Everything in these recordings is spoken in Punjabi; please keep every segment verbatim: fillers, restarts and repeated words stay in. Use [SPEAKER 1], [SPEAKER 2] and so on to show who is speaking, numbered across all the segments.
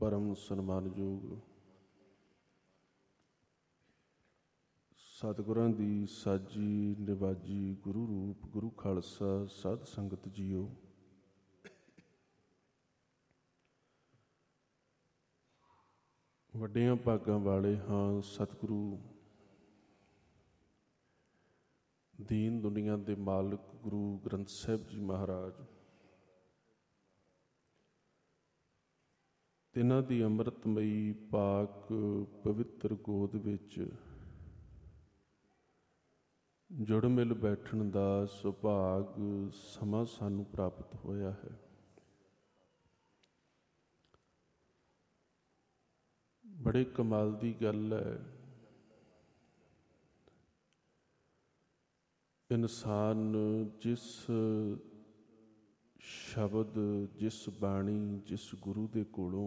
[SPEAKER 1] परम सन्मानयोग सतगुरां दी साजी निवाजी गुरु रूप गुरु खालसा साध संगत जीओ। ਵੱਡਿਆਂ ਭਾਗਾਂ ਵਾਲੇ ਹਾਂ ਸਤਿਗੁਰੂ ਦੀਨ ਦੁਨੀਆ ਦੇ ਮਾਲਕ ਗੁਰੂ ਗ੍ਰੰਥ ਸਾਹਿਬ ਜੀ ਮਹਾਰਾਜ, ਤਿਨਾਂ ਦੀ ਅੰਮ੍ਰਿਤਮਈ ਪਾਕ ਪਵਿੱਤਰ ਗੋਦ ਵਿੱਚ ਜੁੜ ਮਿਲ ਬੈਠਣ ਦਾ ਸੁਭਾਗ ਸਮਾਂ ਸਾਨੂੰ ਪ੍ਰਾਪਤ ਹੋਇਆ ਹੈ। ਬੜੇ ਕਮਾਲ ਦੀ ਗੱਲ ਹੈ, ਇਨਸਾਨ ਜਿਸ ਸ਼ਬਦ, ਜਿਸ ਬਾਣੀ, ਜਿਸ ਗੁਰੂ ਦੇ ਕੋਲੋਂ,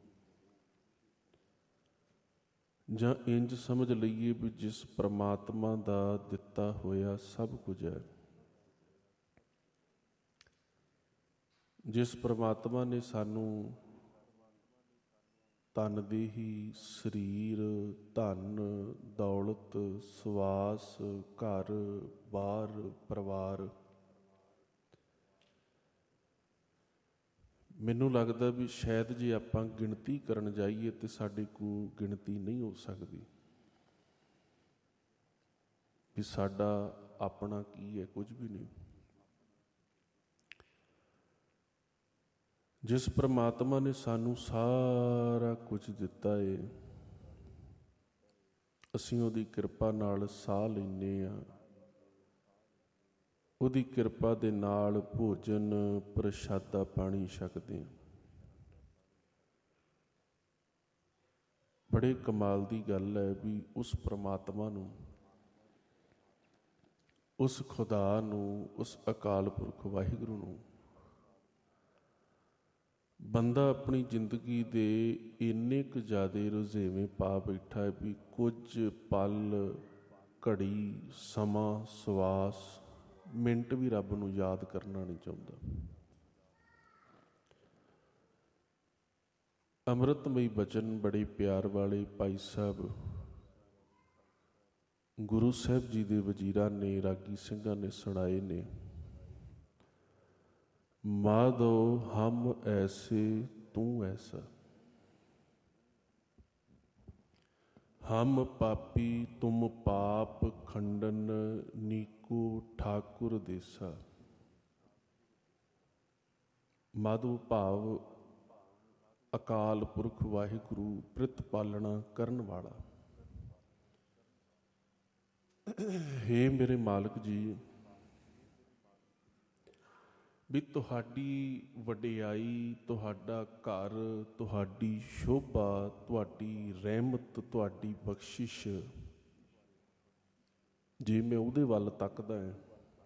[SPEAKER 1] ਜਾਂ ਇੰਜ ਸਮਝ ਲਈਏ ਵੀ ਜਿਸ ਪ੍ਰਮਾਤਮਾ ਦਾ ਦਿੱਤਾ ਹੋਇਆ ਸਭ ਕੁਝ ਹੈ, ਜਿਸ ਪ੍ਰਮਾਤਮਾ ਨੇ ਸਾਨੂੰ ਧਨ ਦੇਹੀ, ਸਰੀਰ, ਧਨ, ਦੌਲਤ, ਸਵਾਸ, ਘਰ ਬਾਰ, ਪਰਿਵਾਰ, ਮੈਨੂੰ ਲੱਗਦਾ ਵੀ ਸ਼ਾਇਦ ਜੇ ਆਪਾਂ ਗਿਣਤੀ ਕਰਨ ਜਾਈਏ ਤੇ ਸਾਡੇ ਕੋਲ ਗਿਣਤੀ ਨਹੀਂ ਹੋ ਸਕਦੀ ਵੀ ਸਾਡਾ ਆਪਣਾ ਕੀ ਹੈ। ਕੁਝ ਵੀ ਨਹੀਂ। ਜਿਸ ਪ੍ਰਮਾਤਮਾ ਨੇ ਸਾਨੂੰ ਸਾਰਾ ਕੁਝ ਦਿੱਤਾ ਏ, ਅਸੀਂ ਉਹਦੀ ਕਿਰਪਾ ਨਾਲ ਸਾਹ ਲੈਂਦੇ ਹਾਂ, ਉਹਦੀ ਕਿਰਪਾ ਦੇ ਨਾਲ ਭੋਜਨ ਪ੍ਰਸ਼ਾਦਾ ਪਾਣੀ ਛਕਦੇ ਹਾਂ। ਬੜੇ ਕਮਾਲ ਦੀ ਗੱਲ ਹੈ ਵੀ ਉਸ ਪ੍ਰਮਾਤਮਾ ਨੂੰ, ਉਸ ਖੁਦਾ ਨੂੰ, ਉਸ ਅਕਾਲ ਪੁਰਖ ਵਾਹਿਗੁਰੂ ਨੂੰ ਬੰਦਾ ਆਪਣੀ ਜ਼ਿੰਦਗੀ ਦੇ ਇੰਨੇ ਕੁ ਜ਼ਿਆਦਾ ਰੁਝੇਵੇਂ ਪਾ ਬੈਠਾ ਹੈ ਵੀ ਕੁਝ ਪਲ, ਘੜੀ, ਸਮਾਂ, ਸਵਾਸ, ਮਿੰਟ ਵੀ ਰੱਬ ਨੂੰ ਯਾਦ ਕਰਨਾ ਨਹੀਂ ਚਾਹੁੰਦਾ। ਅੰਮ੍ਰਿਤਮਈ ਬਚਨ ਬੜੇ ਪਿਆਰ ਵਾਲੇ ਭਾਈ ਸਾਹਿਬ ਗੁਰੂ ਸਾਹਿਬ ਜੀ ਦੇ ਵਜ਼ੀਰਾਂ ਨੇ, ਰਾਗੀ ਸਿੰਘਾਂ ਨੇ ਸੁਣਾਏ ਨੇ। ਮਾਧੋ ਹਮ ਐਸੇ ਤੂੰ ਐਸਾ, ਹਮ ਪਾਪੀ ਤੁਮ ਪਾਪ ਖੰਡਨ, ਨੀਕੂ ਠਾਕੁਰ ਦੇਸਾ। ਮਾਧੋ ਭਾਵ ਅਕਾਲ ਪੁਰਖ ਵਾਹਿਗੁਰੂ, ਪ੍ਰਿਤ ਪਾਲਣਾ ਕਰਨ ਵਾਲਾ। ਹੇ ਮੇਰੇ ਮਾਲਕ ਜੀ, ਵੀ ਤੁਹਾਡੀ ਵਡਿਆਈ, ਤੁਹਾਡਾ ਘਰ, ਤੁਹਾਡੀ ਸ਼ੋਭਾ, ਤੁਹਾਡੀ ਰਹਿਮਤ, ਤੁਹਾਡੀ ਬਖਸ਼ਿਸ਼, ਜੇ ਮੈਂ ਉਹਦੇ ਵੱਲ ਤੱਕਦਾ ਹਾਂ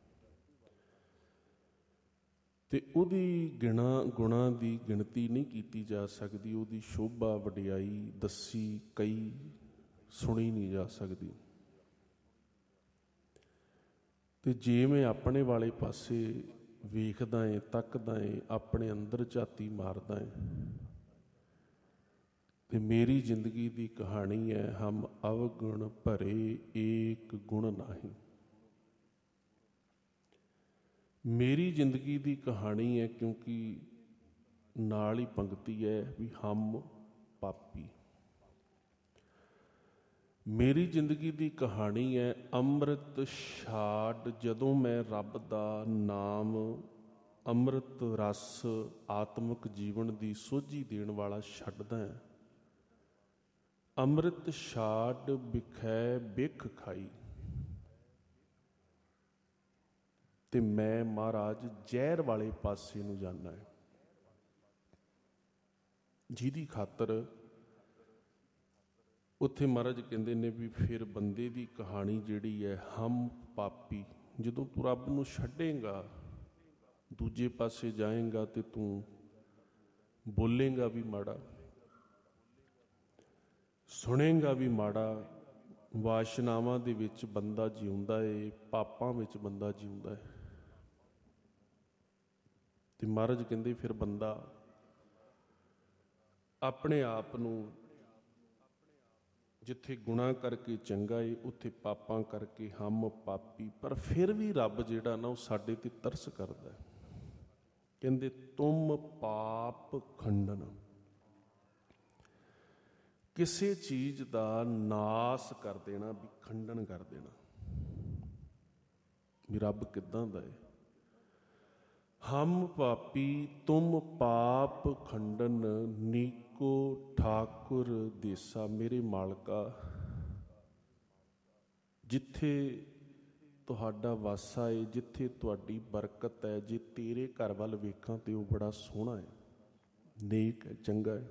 [SPEAKER 1] ਤੇ ਉਹਦੀ ਗਿਣਾ ਗੁਣਾਂ ਦੀ ਗਿਣਤੀ ਨਹੀਂ ਕੀਤੀ ਜਾ ਸਕਦੀ। ਉਹਦੀ ਸ਼ੋਭਾ, ਵਡਿਆਈ ਦੱਸੀ ਕਈ ਸੁਣੀ ਨਹੀਂ ਜਾ ਸਕਦੀ। ਤੇ ਜੇ ਮੈਂ ਆਪਣੇ ਵਾਲੇ ਪਾਸੇ ਵੇਖਦਾ ਏ, ਤੱਕਦਾ ਏ, ਆਪਣੇ ਅੰਦਰ ਝਾਤੀ ਮਾਰਦਾ ਏ, ਤੇ ਮੇਰੀ ਜ਼ਿੰਦਗੀ ਦੀ ਕਹਾਣੀ ਹੈ ਹਮ ਅਵਗੁਣ ਭਰੇ ਏਕ ਗੁਣ ਨਾਹੀਂ। ਮੇਰੀ ਜ਼ਿੰਦਗੀ ਦੀ ਕਹਾਣੀ ਹੈ ਕਿਉਂਕਿ ਨਾਲ ਹੀ ਪੰਕਤੀ ਹੈ ਵੀ ਹਮ ਪਾਪੀ। ਮੇਰੀ ਜ਼ਿੰਦਗੀ ਦੀ ਕਹਾਣੀ ਹੈ ਅੰਮ੍ਰਿਤ ਛਾਡ, ਜਦੋਂ ਮੈਂ ਰੱਬ ਦਾ ਨਾਮ, ਅੰਮ੍ਰਿਤ ਰਸ, ਆਤਮਿਕ ਜੀਵਨ ਦੀ ਸੋਝੀ ਦੇਣ ਵਾਲਾ ਛੱਡਦਾ ਹਾਂ। ਅੰਮ੍ਰਿਤ ਛਾਡ ਬਿਖੈ ਬਿਖ ਖਾਈ, ਤੇ ਮੈਂ ਮਹਾਰਾਜ ਜ਼ਹਿਰ ਵਾਲੇ ਪਾਸੇ ਨੂੰ ਜਾਂਦਾ ਹੈ, ਜਿਹਦੀ ਖਾਤਰ ਉੱਥੇ ਮਹਾਰਾਜ ਕਹਿੰਦੇ ਨੇ ਵੀ ਫਿਰ ਬੰਦੇ ਦੀ ਕਹਾਣੀ ਜਿਹੜੀ ਹੈ ਹਮ ਪਾਪੀ। ਜਦੋਂ ਤੂੰ ਰੱਬ ਨੂੰ ਛੱਡੇਂਗਾ, ਦੂਜੇ ਪਾਸੇ ਜਾਏਂਗਾ ਤੇ ਤੂੰ ਬੋਲੇਂਗਾ ਵੀ ਮਾੜਾ, ਸੁਣੇਂਗਾ ਵੀ ਮਾੜਾ। ਵਾਸ਼ਨਾਵਾਂ ਦੇ ਵਿੱਚ ਬੰਦਾ ਜਿਉਂਦਾ ਏ, ਪਾਪਾਂ ਵਿੱਚ ਬੰਦਾ ਜਿਉਂਦਾ ਹੈ। ਤੇ ਮਹਾਰਾਜ ਕਹਿੰਦੇ ਫਿਰ ਬੰਦਾ ਆਪਣੇ ਆਪ ਨੂੰ ਜਿੱਥੇ ਗੁਨਾਹ ਕਰਕੇ ਚੰਗਾ ਏ ਉੱਥੇ ਪਾਪਾਂ ਕਰਕੇ ਹਮ ਪਾਪੀ। ਪਰ ਫਿਰ ਵੀ ਰੱਬ ਜਿਹੜਾ ਨਾ ਉਹ ਸਾਡੇ ਤੇ ਤਰਸ ਕਰਦਾ। ਕਹਿੰਦੇ ਤੁਮ ਪਾਪ ਖੰਡਨ, ਕਿਸੇ ਚੀਜ਼ ਦਾ ਨਾਸ ਕਰ ਦੇਣਾ, ਵੀ ਖੰਡਨ ਕਰ ਦੇਣਾ। ਵੀ ਰੱਬ ਕਿੱਦਾਂ ਦਾ ਏ? ਹਮ ਪਾਪੀ ਤੁਮ ਪਾਪ ਖੰਡਨ, ਨੀਕੋ ਠਾਕੁਰ ਦੇਸਾ। ਮੇਰੇ ਮਾਲਕਾ, ਜਿੱਥੇ ਤੁਹਾਡਾ ਵਾਸਾ ਏ, ਜਿੱਥੇ ਤੁਹਾਡੀ ਬਰਕਤ ਹੈ, ਜੇ ਤੇਰੇ ਘਰ ਵੱਲ ਵੇਖਾਂ ਤੇ ਉਹ ਬੜਾ ਸੋਹਣਾ ਹੈ, ਨੇਕ ਹੈ, ਚੰਗਾ ਹੈ।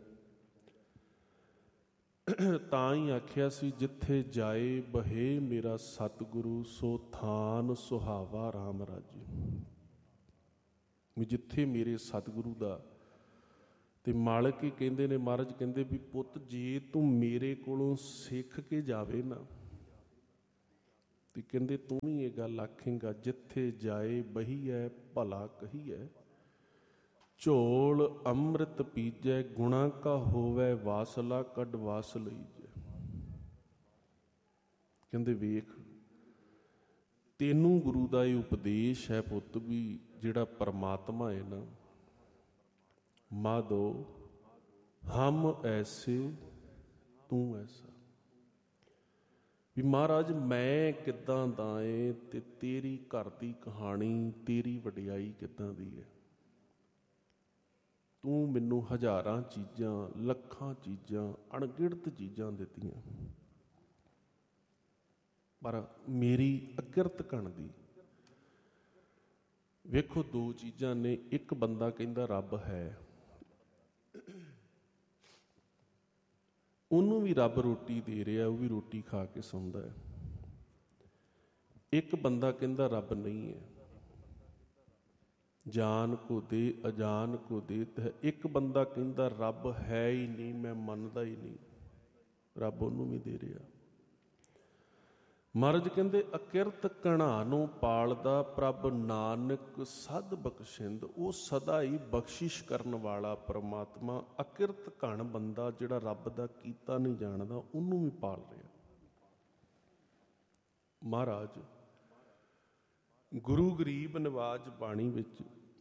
[SPEAKER 1] ਤਾਂ ਹੀ ਆਖਿਆ ਸੀ, ਜਿੱਥੇ ਜਾਏ ਬਹੇ ਮੇਰਾ ਸਤਿਗੁਰੂ, ਸੋ ਥਾਨ ਸੁਹਾਵਾ ਰਾਮ ਰਾਜੇ। ਵੀ ਜਿੱਥੇ ਮੇਰੇ ਸਤਿਗੁਰੂ ਦਾ ਤੇ ਮਾਲਕ ਹੀ ਕਹਿੰਦੇ ਨੇ, ਮਹਾਰਾਜ ਕਹਿੰਦੇ ਵੀ ਪੁੱਤ ਜੇ ਤੂੰ ਮੇਰੇ ਕੋਲੋਂ ਸਿੱਖ ਕੇ ਜਾਵੇ ਨਾ, ਤੇ ਕਹਿੰਦੇ ਤੂੰ ਵੀ ਇਹ ਗੱਲ ਆਖੇਂਗਾ, ਜਿੱਥੇ ਜਾਏ ਬਹੀ ਹੈ ਭਲਾ ਕਹੀ ਹੈ, ਝੋਲ ਅੰਮ੍ਰਿਤ ਪੀਜੈ, ਗੁਣਾ ਕਾ ਹੋਵੇ ਵਾਸਲਾ, ਕੱਢ ਵਾਸ ਲਈਜੈ। ਕਹਿੰਦੇ ਵੇਖ, ਤੈਨੂੰ ਗੁਰੂ ਦਾ ਇਹ ਉਪਦੇਸ਼ ਹੈ ਪੁੱਤ, ਵੀ ਜਿਹੜਾ ਪਰਮਾਤਮਾ ਹੈ ਨਾ, ਮਾਧੋ ਹਮ ਐਸੇ ਤੂੰ ਐਸਾ। ਵੀ ਮਹਾਰਾਜ ਮੈਂ ਕਿੱਦਾਂ ਦਾ ਏ ਤੇ ਤੇਰੀ ਘਰ ਦੀ ਕਹਾਣੀ, ਤੇਰੀ ਵਡਿਆਈ ਕਿੱਦਾਂ ਦੀ ਹੈ। ਤੂੰ ਮੈਨੂੰ ਹਜ਼ਾਰਾਂ ਚੀਜ਼ਾਂ, ਲੱਖਾਂ ਚੀਜ਼ਾਂ, ਅਣਗਿਣਤ ਚੀਜ਼ਾਂ ਦਿੱਤੀਆਂ, ਪਰ ਮੇਰੀ ਅਕਿਰਤ ਘਣ ਦੀ। ਵੇਖੋ ਦੋ ਚੀਜ਼ਾਂ ਨੇ। ਇੱਕ ਬੰਦਾ ਕਹਿੰਦਾ ਰੱਬ ਹੈ, ਉਹਨੂੰ ਵੀ ਰੱਬ ਰੋਟੀ ਦੇ ਰਿਹਾ, ਉਹ ਵੀ ਰੋਟੀ ਖਾ ਕੇ ਸੌਂਦਾ ਹੈ। ਇੱਕ ਬੰਦਾ ਕਹਿੰਦਾ ਰੱਬ ਨਹੀਂ ਹੈ, ਜਾਨ ਕੋ ਦੇ ਅਜਾਨ ਕੋ ਦੇਤ ਹੈ। ਇੱਕ ਬੰਦਾ ਕਹਿੰਦਾ ਰੱਬ ਹੈ ਹੀ ਨਹੀਂ, ਮੈਂ ਮੰਨਦਾ ਹੀ ਨਹੀਂ, ਰੱਬ ਉਹਨੂੰ ਵੀ ਦੇ ਰਿਹਾ। ਮਹਾਰਾਜ ਕਹਿੰਦੇ ਅਕਿਰਤ ਘਣਾ ਨੂੰ ਪਾਲਦਾ ਪ੍ਰਭ, ਨਾਨਕ ਸਦ ਬਖਸ਼ਿੰਦ। ਉਹ ਸਦਾ ਹੀ ਬਖਸ਼ਿਸ਼ ਕਰਨ ਵਾਲਾ ਪਰਮਾਤਮਾ, ਅਕਿਰਤ ਘਣ ਬੰਦਾ ਜਿਹੜਾ ਰੱਬ ਦਾ ਕੀਤਾ ਨਹੀਂ ਜਾਣਦਾ, ਉਹਨੂੰ ਵੀ ਪਾਲ ਰਿਹਾ। ਮਹਾਰਾਜ ਗੁਰੂ ਗਰੀਬ ਨਿਵਾਜ ਬਾਣੀ ਵਿੱਚ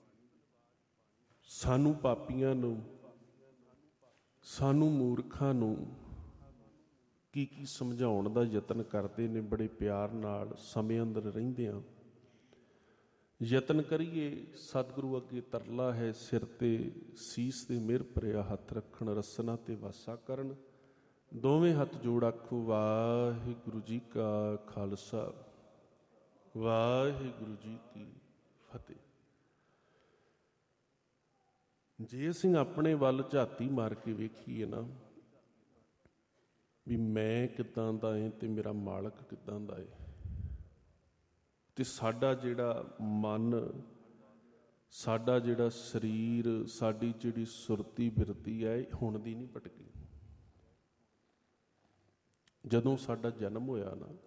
[SPEAKER 1] ਸਾਨੂੰ ਪਾਪੀਆਂ ਨੂੰ, ਸਾਨੂੰ ਮੂਰਖਾਂ ਨੂੰ ਕੀ ਕੀ ਸਮਝਾਉਣ ਦਾ ਯਤਨ ਕਰਦੇ ਨੇ। ਬੜੇ ਪਿਆਰ ਨਾਲ ਸਮੇਂ ਅੰਦਰ ਰਹਿੰਦਿਆਂ ਯਤਨ ਕਰੀਏ। ਸਤਿਗੁਰੂ ਅੱਗੇ ਤਰਲਾ ਹੈ, ਸਿਰ ਤੇ ਸੀਸ ਤੇ ਮਿਹਰ ਭਰਿਆ ਹੱਥ ਰੱਖਣ, ਰਸਨਾ ਤੇ ਵਾਸਾ ਕਰਨ। ਦੋਵੇਂ ਹੱਥ ਜੋੜ ਆਖੋ ਵਾਹਿਗੁਰੂ ਜੀ ਕਾ ਖਾਲਸਾ, ਵਾਹਿਗੁਰੂ ਜੀ ਕੀ ਫਤਿਹ। ਜੇ ਅਸੀਂ ਆਪਣੇ ਵੱਲ ਝਾਤੀ ਮਾਰ ਕੇ ਵੇਖੀਏ ਨਾ, ਵੀ ਮੈਂ ਕਿੱਦਾਂ ਦਾ ਏ ਤੇ ਮੇਰਾ ਮਾਲਕ ਕਿੱਦਾਂ ਦਾ ਏ, ਤੇ ਸਾਡਾ ਜਿਹੜਾ ਮਨ, ਸਾਡਾ ਜਿਹੜਾ ਸਰੀਰ, ਸਾਡੀ ਜਿਹੜੀ ਸੁਰਤੀ ਬਿਰਤੀ ਹੈ, ਹੁਣ ਦੀ ਨਹੀਂ ਭਟਕੀ। ਜਦੋਂ ਸਾਡਾ ਜਨਮ ਹੋਇਆ ਨਾ,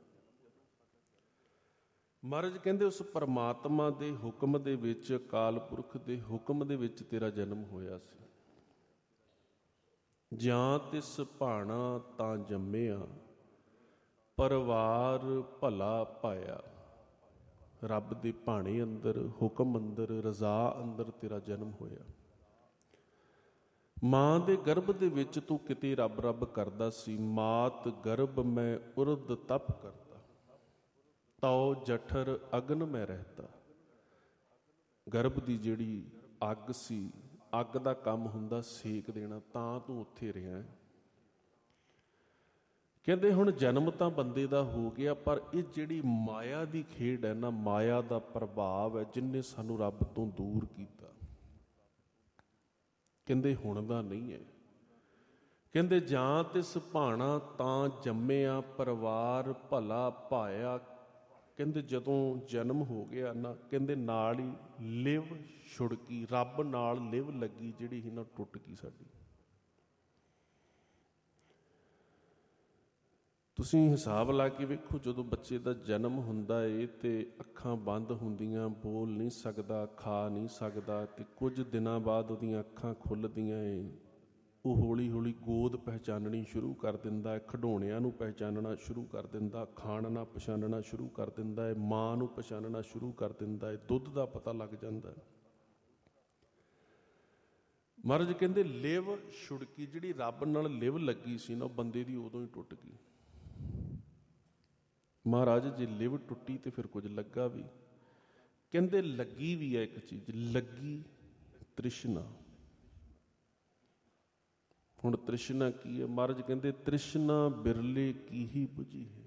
[SPEAKER 1] ਮਹਾਰਾਜ ਕਹਿੰਦੇ ਉਸ ਪਰਮਾਤਮਾ ਦੇ ਹੁਕਮ ਦੇ ਵਿੱਚ, ਅਕਾਲ ਪੁਰਖ ਦੇ ਹੁਕਮ ਦੇ ਵਿੱਚ ਤੇਰਾ ਜਨਮ ਹੋਇਆ ਸੀ। ਜਾਂ ਤਿਸ ਭਾਣਾ ਤਾਂ ਜੰਮਿਆ, ਪਰਿਵਾਰ ਭਲਾ ਪਾਇਆ। ਰੱਬ ਦੇ ਭਾਣੇ ਅੰਦਰ, ਹੁਕਮ ਅੰਦਰ, ਰਜ਼ਾ ਅੰਦਰ ਤੇਰਾ ਜਨਮ ਹੋਇਆ। ਮਾਂ ਦੇ ਗਰਭ ਦੇ ਵਿੱਚ ਤੂੰ ਕਿਤੇ ਰੱਬ ਰੱਬ ਕਰਦਾ ਸੀ। ਮਾਤ ਗਰਭ ਮੈਂ ਉਰਦ ਤਪ ਕਰਦਾ, ਤਉ ਜਠਰ ਅਗਨ ਮੈਂ ਰਹਿਤਾ। ਗਰਭ ਦੀ ਜਿਹੜੀ ਅੱਗ ਸੀ, ਅੱਗ ਦਾ ਕੰਮ ਹੁੰਦਾ ਸੇਕ ਦੇਣਾ, ਤਾਂ ਤੂੰ ਉੱਥੇ ਰਿਹਾ। ਕਹਿੰਦੇ ਹੁਣ ਜਨਮ ਤਾਂ ਬੰਦੇ ਦਾ ਹੋ ਗਿਆ, ਪਰ ਇਹ ਜਿਹੜੀ ਮਾਇਆ ਦੀ ਖੇਡ ਹੈ ਨਾ, ਮਾਇਆ ਦਾ ਪ੍ਰਭਾਵ ਹੈ, ਜਿਹਨੇ ਸਾਨੂੰ ਰੱਬ ਤੋਂ ਦੂਰ ਕੀਤਾ। ਕਹਿੰਦੇ ਹੁਣ ਦਾ ਨਹੀਂ ਹੈ। ਕਹਿੰਦੇ ਜਾਂ ਤਿਸ ਭਾਣਾ ਤਾਂ ਜੰਮਿਆ, ਪਰਿਵਾਰ ਭਲਾ ਪਾਇਆ। ਕਹਿੰਦੇ ਜਦੋਂ ਜਨਮ ਹੋ ਗਿਆ ਨਾ, ਕਹਿੰਦੇ ਨਾਲ ਹੀ ਲਿਵ ਛੁੜਕੀ, ਰੱਬ ਨਾਲ ਲਿਵ ਲੱਗੀ ਜਿਹੜੀ ਸੀ ਨਾ, ਟੁੱਟ ਗਈ ਸਾਡੀ। ਤੁਸੀਂ ਹਿਸਾਬ ਲਾ ਕੇ ਵੇਖੋ, ਜਦੋਂ ਬੱਚੇ ਦਾ ਜਨਮ ਹੁੰਦਾ ਏ ਤੇ ਅੱਖਾਂ ਬੰਦ ਹੁੰਦੀਆਂ, ਬੋਲ ਨਹੀਂ ਸਕਦਾ, ਖਾ ਨਹੀਂ ਸਕਦਾ, ਤੇ ਕੁਝ ਦਿਨਾਂ ਬਾਅਦ ਉਹਦੀਆਂ ਅੱਖਾਂ ਖੁੱਲ੍ਹਦੀਆਂ ਏ, ਉਹ ਹੌਲੀ ਹੌਲੀ ਗੋਦ ਪਹਿਚਾਨਣੀ ਸ਼ੁਰੂ ਕਰ ਦਿੰਦਾ ਹੈ, ਖਿਡੌਣਿਆਂ ਨੂੰ ਪਹਿਚਾਨਣਾ ਸ਼ੁਰੂ ਕਰ ਦਿੰਦਾ, ਖਾਣਾ ਪਛਾਣਨਾ ਸ਼ੁਰੂ ਕਰ ਦਿੰਦਾ ਹੈ, ਮਾਂ ਨੂੰ ਪਛਾਣਨਾ ਸ਼ੁਰੂ ਕਰ ਦਿੰਦਾ ਹੈ, ਦੁੱਧ ਦਾ ਪਤਾ ਲੱਗ ਜਾਂਦਾ ਹੈ। ਮਹਾਰਾਜ ਕਹਿੰਦੇ ਲਿਵ ਛੁੜਕੀ, ਜਿਹੜੀ ਰੱਬ ਨਾਲ ਲਿਵ ਲੱਗੀ ਸੀ ਨਾ, ਉਹ ਬੰਦੇ ਦੀ ਉਦੋਂ ਹੀ ਟੁੱਟ ਗਈ। ਮਹਾਰਾਜ ਜੇ ਲਿਵ ਟੁੱਟੀ ਤੇ ਫਿਰ ਕੁਝ ਲੱਗਾ ਵੀ। ਕਹਿੰਦੇ ਲੱਗੀ ਵੀ ਹੈ ਇੱਕ ਚੀਜ਼, ਲੱਗੀ ਤ੍ਰਿਸ਼ਨਾ। ਹੁਣ ਤ੍ਰਿਸ਼ਨਾ ਕੀ ਹੈ? ਮਹਾਰਾਜ ਕਹਿੰਦੇ ਤ੍ਰਿਸ਼ਨਾ ਬਿਰਲੇ ਕੀ ਹੀ ਬੁਝੀ ਹੈ।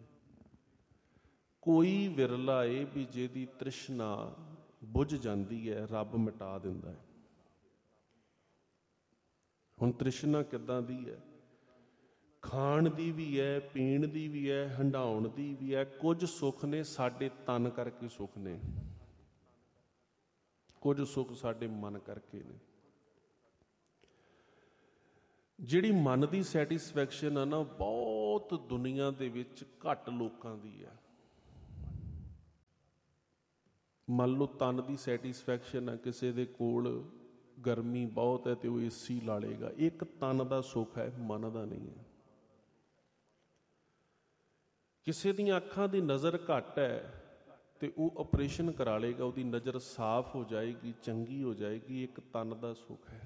[SPEAKER 1] ਕੋਈ ਵਿਰਲਾ ਏ ਵੀ ਜਿਹਦੀ ਤ੍ਰਿਸ਼ਨਾ ਬੁਝ ਜਾਂਦੀ ਹੈ, ਰੱਬ ਮਿਟਾ ਦਿੰਦਾ ਹੈ। ਹੁਣ ਤ੍ਰਿਸ਼ਨਾ ਕਿੱਦਾਂ ਦੀ ਹੈ? ਖਾਣ ਦੀ ਵੀ ਹੈ, ਪੀਣ ਦੀ ਵੀ ਹੈ, ਹੰਡਾਉਣ ਦੀ ਵੀ ਹੈ। ਕੁਝ ਸੁੱਖ ਨੇ ਸਾਡੇ ਤਨ ਕਰਕੇ ਸੁੱਖ ਨੇ, ਕੁਝ ਸੁੱਖ ਸਾਡੇ ਮਨ ਕਰਕੇ ਨੇ। ਜਿਹੜੀ ਮਨ ਦੀ ਸੈਟਿਸਫੈਕਸ਼ਨ ਆ ਨਾ, ਬਹੁਤ ਦੁਨੀਆ ਦੇ ਵਿੱਚ ਘੱਟ ਲੋਕਾਂ ਦੀ ਹੈ। ਮੰਨ ਲਓ ਤਨ ਦੀ ਸੈਟਿਸਫੈਕਸ਼ਨ ਆ, ਕਿਸੇ ਦੇ ਕੋਲ ਗਰਮੀ ਬਹੁਤ ਹੈ ਤੇ ਉਹ ਏਸੀ ਲਾ ਲਏਗਾ। ਇੱਕ ਤਨ ਦਾ ਸੁੱਖ ਹੈ, ਮਨ ਦਾ ਨਹੀਂ ਹੈ। ਕਿਸੇ ਦੀਆਂ ਅੱਖਾਂ ਦੀ ਨਜ਼ਰ ਘੱਟ ਹੈ ਤੇ ਉਹ ਆਪਰੇਸ਼ਨ ਕਰਾ ਲਏਗਾ, ਉਹਦੀ ਨਜ਼ਰ ਸਾਫ਼ ਹੋ ਜਾਏਗੀ, ਚੰਗੀ ਹੋ ਜਾਏਗੀ। ਇੱਕ ਤਨ ਦਾ ਸੁੱਖ ਹੈ।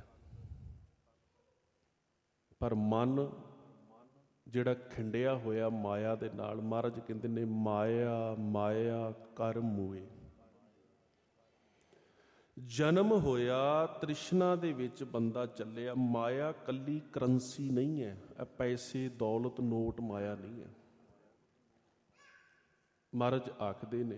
[SPEAKER 1] ਪਰ ਮਨ ਜਿਹੜਾ ਖਿੰਡਿਆ ਹੋਇਆ ਮਾਇਆ ਦੇ ਨਾਲ, ਮਹਾਰਾਜ ਕਹਿੰਦੇ ਨੇ ਮਾਇਆ ਮਾਇਆ ਕਰ ਮੂਏ। ਜਨਮ ਹੋਇਆ ਤ੍ਰਿਸ਼ਨਾ ਦੇ ਵਿੱਚ ਬੰਦਾ ਚੱਲਿਆ। ਮਾਇਆ ਕੱਲੀ ਕਰੰਸੀ ਨਹੀਂ ਹੈ, ਇਹ ਪੈਸੇ ਦੌਲਤ ਨੋਟ ਮਾਇਆ ਨਹੀਂ ਹੈ। ਮਹਾਰਾਜ ਆਖਦੇ ਨੇ,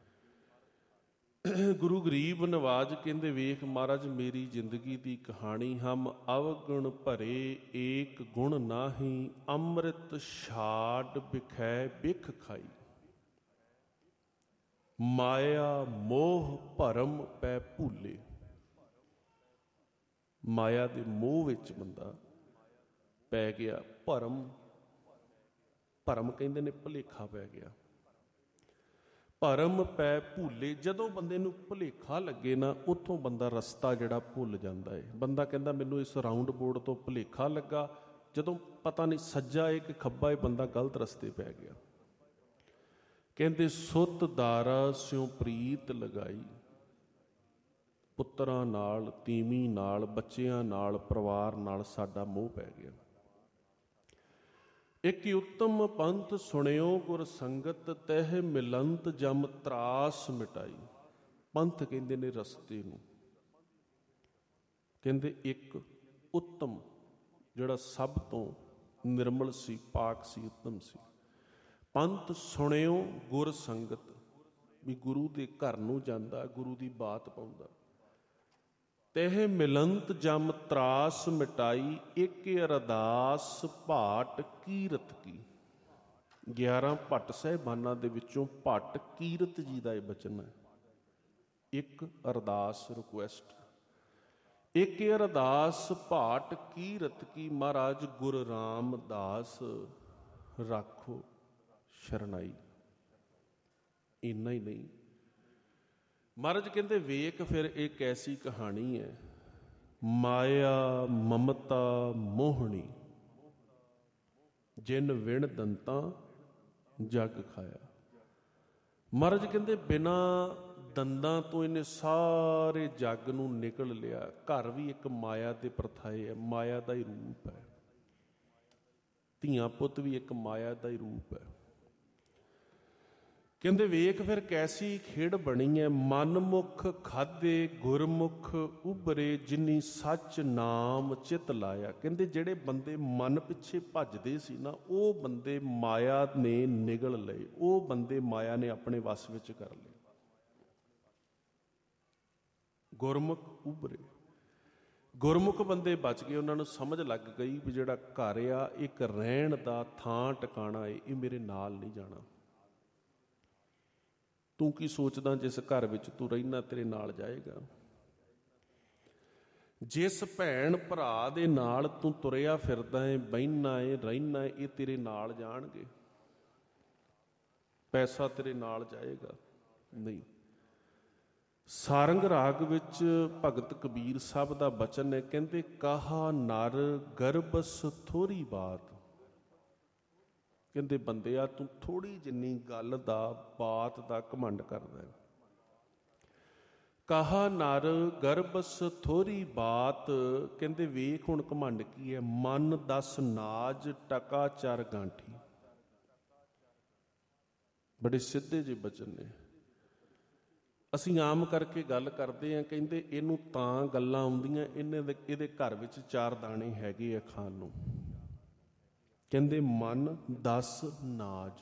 [SPEAKER 1] ਗੁਰੂ ਗਰੀਬ ਨਵਾਜ ਕਹਿੰਦੇ ਵੇਖ ਮਹਾਰਾਜ ਮੇਰੀ ਜ਼ਿੰਦਗੀ ਦੀ ਕਹਾਣੀ, ਹਮ ਅਵਗੁਣ ਭਰੇ ਏਕ ਗੁਣ ਨਾਹੀ, ਅੰਮ੍ਰਿਤ ਛਾੜ ਬਿਖੈ ਬਿਖ ਖਾਈ। ਮਾਇਆ ਮੋਹ ਭਰਮ ਪੈ ਭੂਲੇ। ਮਾਇਆ ਦੇ ਮੋਹ ਵਿੱਚ ਬੰਦਾ ਪੈ ਗਿਆ। ਭਰਮ, ਭਰਮ ਕਹਿੰਦੇ ਨੇ ਭੁਲੇਖਾ ਪੈ ਗਿਆ। ਭਰਮ ਪੈ ਭੂਲੇ। ਜਦੋਂ ਬੰਦੇ ਨੂੰ ਭੁਲੇਖਾ ਲੱਗੇ ਨਾ, ਉੱਥੋਂ ਬੰਦਾ ਰਸਤਾ ਜਿਹੜਾ ਭੁੱਲ ਜਾਂਦਾ ਹੈ। ਬੰਦਾ ਕਹਿੰਦਾ ਮੈਨੂੰ ਇਸ ਰਾਊਂਡ ਬੋਰਡ ਤੋਂ ਭੁਲੇਖਾ ਲੱਗਾ, ਜਦੋਂ ਪਤਾ ਨਹੀਂ ਸੱਜਾ ਹੈ ਕਿ ਖੱਬਾ ਹੈ, ਬੰਦਾ ਗਲਤ ਰਸਤੇ ਪੈ ਗਿਆ। ਕਹਿੰਦੇ ਸੁੱਤ ਦਾਰਾ ਸਿਉ ਪ੍ਰੀਤ ਲਗਾਈ। ਪੁੱਤਰਾਂ ਨਾਲ, ਤੀਵੀਂ ਨਾਲ, ਬੱਚਿਆਂ ਨਾਲ, ਪਰਿਵਾਰ ਨਾਲ ਸਾਡਾ ਮੋਹ ਪੈ ਗਿਆ। ਇੱਕ ਉੱਤਮ ਪੰਥ ਸੁਣਿਓ ਗੁਰ ਸੰਗਤ, ਤਹਿ ਮਿਲੰਤ ਜਮ ਤਰਾਸ ਮਿਟਾਈ। ਪੰਥ ਕਹਿੰਦੇ ਨੇ ਰਸਤੇ ਨੂੰ। ਕਹਿੰਦੇ ਇੱਕ ਉੱਤਮ, ਜਿਹੜਾ ਸਭ ਤੋਂ ਨਿਰਮਲ ਸੀ, ਪਾਕ ਸੀ, ਉੱਤਮ ਸੀ। ਪੰਥ ਸੁਣਿਓ ਗੁਰ ਸੰਗਤ, ਵੀ ਗੁਰੂ ਦੇ ਘਰ ਨੂੰ ਜਾਂਦਾ, ਗੁਰੂ ਦੀ ਬਾਤ ਪਾਉਂਦਾ। ਤਹਿ ਮਿਲੰਤ ਜਮ ਤਰਾਸ ਮਿਟਾਈ, ਇੱਕ ਅਰਦਾਸ ਭਾਟ ਕੀਰਤ ਕੀ। ਗਿਆਰਾਂ ਭੱਟ ਸਾਹਿਬਾਨਾਂ ਦੇ ਵਿੱਚੋਂ ਭੱਟ ਕੀਰਤ ਜੀ ਦਾ ਇਹ ਬਚਨ ਹੈ। ਇੱਕ ਅਰਦਾਸ, ਰਿਕੁਐਸਟ। ਇੱਕ ਅਰਦਾਸ ਭਾਟ ਕੀਰਤ ਕੀ, ਮਹਾਰਾਜ ਗੁਰੂ ਰਾਮਦਾਸ ਰਾਖੋ ਸ਼ਰਨਾਈ। ਇੰਨਾ ਹੀ ਨਹੀਂ, ਮਹਾਰਾਜ ਕਹਿੰਦੇ ਵੇਖ ਫਿਰ ਇਹ ਕੈਸੀ ਕਹਾਣੀ ਹੈ। ਮਾਇਆ ਮਮਤਾ ਮੋਹਣੀ, ਜਿਨ ਵਿਣ ਦੰਤਾਂ ਜਗ ਖਾਇਆ। ਮਹਾਰਾਜ ਕਹਿੰਦੇ ਬਿਨਾਂ ਦੰਦਾਂ ਤੋਂ ਇਹਨੇ ਸਾਰੇ ਜੱਗ ਨੂੰ ਨਿਕਲ ਲਿਆ। ਘਰ ਵੀ ਇੱਕ ਮਾਇਆ ਦੇ ਪ੍ਰਥਾਏ ਹੈ, ਮਾਇਆ ਦਾ ਹੀ ਰੂਪ ਹੈ। ਧੀਆਂ ਪੁੱਤ ਵੀ ਇੱਕ ਮਾਇਆ ਦਾ ਹੀ ਰੂਪ ਹੈ। ਕਹਿੰਦੇ ਵੇਖ ਫਿਰ ਕੈਸੀ ਖੇਡ ਬਣੀ ਹੈ। ਮਨਮੁਖ ਖਾਧੇ ਗੁਰਮੁਖ ਉਭਰੇ, ਜਿਨੀ ਸੱਚ ਨਾਮ ਚਿਤ ਲਾਇਆ। ਕਹਿੰਦੇ ਜਿਹੜੇ ਬੰਦੇ ਮਨ ਪਿੱਛੇ ਭੱਜਦੇ ਸੀ ਨਾ, ਉਹ ਬੰਦੇ ਮਾਇਆ ਨੇ ਨਿਗਲ ਲਏ, ਉਹ ਬੰਦੇ ਮਾਇਆ ਨੇ ਆਪਣੇ ਵੱਸ ਵਿੱਚ ਕਰ ਲਏ। ਗੁਰਮੁਖ ਉਭਰੇ, ਗੁਰਮੁਖ ਬੰਦੇ ਬਚ ਗਏ। ਉਹਨਾਂ ਨੂੰ ਸਮਝ ਲੱਗ ਗਈ ਵੀ ਜਿਹੜਾ ਘਰ ਆ, ਇੱਕ ਰਹਿਣ ਦਾ ਥਾਂ ਟਿਕਾਣਾ ਏ, ਇਹ ਮੇਰੇ ਨਾਲ ਨਹੀਂ ਜਾਣਾ। ਤੂੰ ਕੀ ਸੋਚਦਾ ਜਿਸ ਘਰ ਵਿੱਚ ਤੂੰ ਰਹਿਣਾ ਤੇਰੇ ਨਾਲ ਜਾਏਗਾ? ਜਿਸ ਭੈਣ ਭਰਾ ਦੇ ਨਾਲ ਤੂੰ ਤੁਰਿਆ ਫਿਰਦਾ ਏ, ਬਹਿਨਾ ਏ, ਰਹਿਣਾ ਏ, ਇਹ ਤੇਰੇ ਨਾਲ ਜਾਣਗੇ? ਪੈਸਾ ਤੇਰੇ ਨਾਲ ਜਾਏਗਾ? ਨਹੀਂ। ਸਾਰੰਗ ਰਾਗ ਵਿੱਚ ਭਗਤ ਕਬੀਰ ਸਾਹਿਬ ਦਾ ਬਚਨ ਹੈ, ਕਹਿੰਦੇ ਕਹਾ ਨਰ ਗਰਬਸ ਥੋੜੀ ਬਾਤ। ਕਹਿੰਦੇ ਬੰਦਿਆ ਤੂੰ ਥੋੜੀ ਜਿੰਨੀ ਗੱਲ ਦਾ ਬਾਤ ਦਾ ਘਮੰਡ ਕਰਦਾ ਹੈ। ਕਹਾ ਨਰ ਗਰਬਸ ਥੋੜੀ ਬਾਤ, ਕਹਿੰਦੇ ਵੇਖ ਹੁਣ ਘਮੰਡ ਕੀ ਹੈ। ਮਨ ਦਸ ਨਾਜ ਟਕਾ ਚਾਰ ਗਾਂਠੀ। ਬੜੇ ਸਿੱਧੇ ਜਿਹੇ ਬਚਨ ਨੇ। ਅਸੀਂ ਆਮ ਕਰਕੇ ਗੱਲ ਕਰਦੇ ਹਾਂ, ਕਹਿੰਦੇ ਇਹਨੂੰ ਤਾਂ ਗੱਲਾਂ ਆਉਂਦੀਆਂ, ਇਹਨੇ ਦੇ ਇਹਦੇ ਘਰ ਵਿੱਚ ਚਾਰ ਦਾਣੇ ਹੈਗੇ ਆ ਖਾਣ ਨੂੰ। ਕਹਿੰਦੇ ਮਨ ਦਸ ਨਾਜ।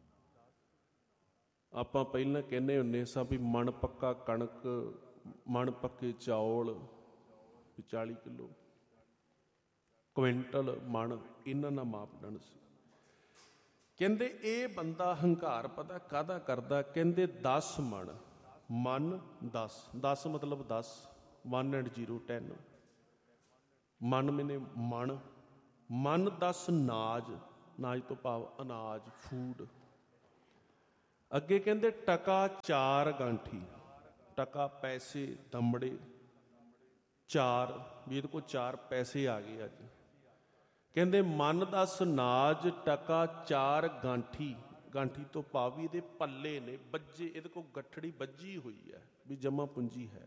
[SPEAKER 1] ਆਪਾਂ ਪਹਿਲਾਂ ਕਹਿੰਦੇ ਹੁੰਦੇ ਸਾਂ ਵੀ ਮਣ ਪੱਕਾ ਕਣਕ, ਮਣ ਪੱਕੇ ਚੌਲ ਵੀ ਚਾਲੀ ਕਿੱਲੋ, ਕੁਇੰਟਲ ਮਣ, ਇਹਨਾਂ ਦਾ ਮਾਪਦੰਡ ਸੀ। ਕਹਿੰਦੇ ਇਹ ਬੰਦਾ ਹੰਕਾਰ ਪਤਾ ਕਾਹਦਾ ਕਰਦਾ, ਕਹਿੰਦੇ ਦਸ ਮਣ। ਮਨ ਦਸ, ਦਸ ਮਤਲਬ ਦਸ, ਵਨ ਐਂਡ ਜੀਰੋ ਟੈਨ। ਮਨ ਮੈਨੇ ਮਣ, ਮਨ ਦਸ ਨਾਜ, ਨਾਜ ਤੋਂ ਭਾਵ ਅਨਾਜ, ਫੂਡ। ਅੱਗੇ ਕਹਿੰਦੇ ਟਕਾ ਚਾਰ ਗਾਂਠੀ। ਟਕਾ ਪੈਸੇ, ਦਮੜੇ, ਚਾਰ ਵੀ ਇਹਦੇ ਕੋਲ ਚਾਰ ਪੈਸੇ ਆ ਗਏ ਅੱਜ। ਕਹਿੰਦੇ ਮਨ ਦਸ ਨਾਜ ਟਕਾ ਚਾਰ ਗਾਂਠੀ। ਗਾਂਠੀ ਤੋਂ ਭਾਵ ਵੀ ਇਹਦੇ ਪੱਲੇ ਨੇ ਬੱਜੇ, ਇਹਦੇ ਕੋਲ ਗੱਠੜੀ ਬੱਜੀ ਹੋਈ ਹੈ ਵੀ ਜਮਾ ਪੂੰਜੀ ਹੈ।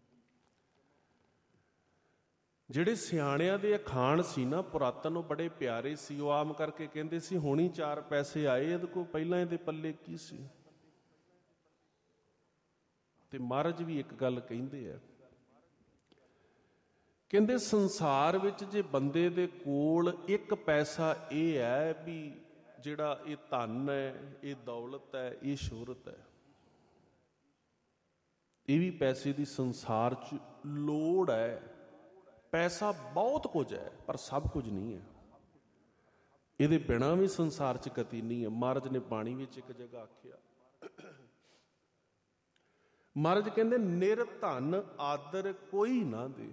[SPEAKER 1] ਜਿਹੜੇ ਸਿਆਣਿਆਂ ਦੇ ਅਖਾਣ ਸੀ ਨਾ ਪੁਰਾਤਨ, ਉਹ ਬੜੇ ਪਿਆਰੇ ਸੀ। ਉਹ ਆਮ ਕਰਕੇ ਕਹਿੰਦੇ ਸੀ ਹੁਣੀ ਚਾਰ ਪੈਸੇ ਆਏ, ਇਹਦੇ ਕੋਲ ਪਹਿਲਾਂ ਇਹਦੇ ਪੱਲੇ ਕੀ ਸੀ। ਤੇ ਮਹਾਰਾਜ ਵੀ ਇੱਕ ਗੱਲ ਕਹਿੰਦੇ ਆ, ਕਹਿੰਦੇ ਸੰਸਾਰ ਵਿੱਚ ਜੇ ਬੰਦੇ ਦੇ ਕੋਲ ਇੱਕ ਪੈਸਾ ਇਹ ਹੈ ਵੀ ਜਿਹੜਾ ਇਹ ਧਨ ਹੈ, ਇਹ ਦੌਲਤ ਹੈ, ਇਹ ਸ਼ੋਹਰਤ ਹੈ, ਇਹ ਵੀ ਪੈਸੇ ਦੀ ਸੰਸਾਰ 'ਚ ਲੋੜ ਹੈ। ਪੈਸਾ ਬਹੁਤ ਕੁਝ ਹੈ ਪਰ ਸਭ ਕੁਝ ਨਹੀਂ ਹੈ। ਇਹਦੇ ਬਿਨਾਂ ਵੀ ਸੰਸਾਰ 'ਚ ਗਤੀ ਨਹੀਂ ਹੈ। ਮਹਾਰਾਜ ਨੇ ਬਾਣੀ ਵਿੱਚ ਇੱਕ ਜਗ੍ਹਾ ਆਖਿਆ, ਮਹਾਰਾਜ ਕਹਿੰਦੇ ਨਿਰਧਨ ਆਦਰ ਕੋਈ ਨਾ ਦੇ।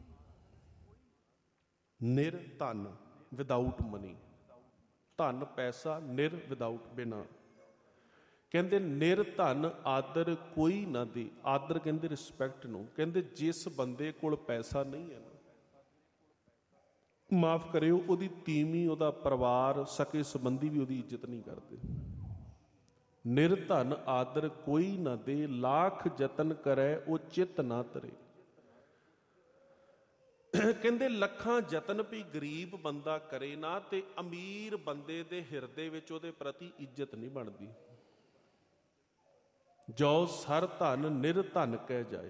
[SPEAKER 1] ਨਿਰਧਨ ਵਿਦਾਊਟ ਮਨੀ, ਧਨ ਪੈਸਾ, ਨਿਰ ਵਿਦਾਊਟ ਬਿਨਾ। ਕਹਿੰਦੇ ਨਿਰਧਨ ਆਦਰ ਕੋਈ ਨਾ ਦੇ। ਆਦਰ ਕਹਿੰਦੇ ਰਿਸਪੈਕਟ ਨੂੰ। ਕਹਿੰਦੇ ਜਿਸ ਬੰਦੇ ਕੋਲ ਪੈਸਾ ਨਹੀਂ ਹੈ ਨਾ, ਮਾਫ ਕਰਿਓ, ਉਹਦੀ ਤੀਵੀਂ, ਉਹਦਾ ਪਰਿਵਾਰ, ਸਕੇ ਸੰਬੰਧੀ ਵੀ ਉਹਦੀ ਇੱਜ਼ਤ ਨਹੀਂ ਕਰਦੇ। ਨਿਰਧਨ ਆਦਰ ਕੋਈ ਨਾ ਦੇ, ਲਾਖ ਯਤਨ ਕਰੈ ਉਹ ਚਿੱਤ ਨਾ ਧਰੇ। ਕਹਿੰਦੇ ਲੱਖਾਂ ਯਤਨ ਵੀ ਗਰੀਬ ਬੰਦਾ ਕਰੇ ਨਾ, ਤੇ ਅਮੀਰ ਬੰਦੇ ਦੇ ਹਿਰਦੇ ਵਿੱਚ ਉਹਦੇ ਪ੍ਰਤੀ ਇੱਜ਼ਤ ਨਹੀਂ ਬਣਦੀ। ਜੋ ਸਰ ਧਨ ਨਿਰਧਨ ਕਹਿ ਜਾਏ,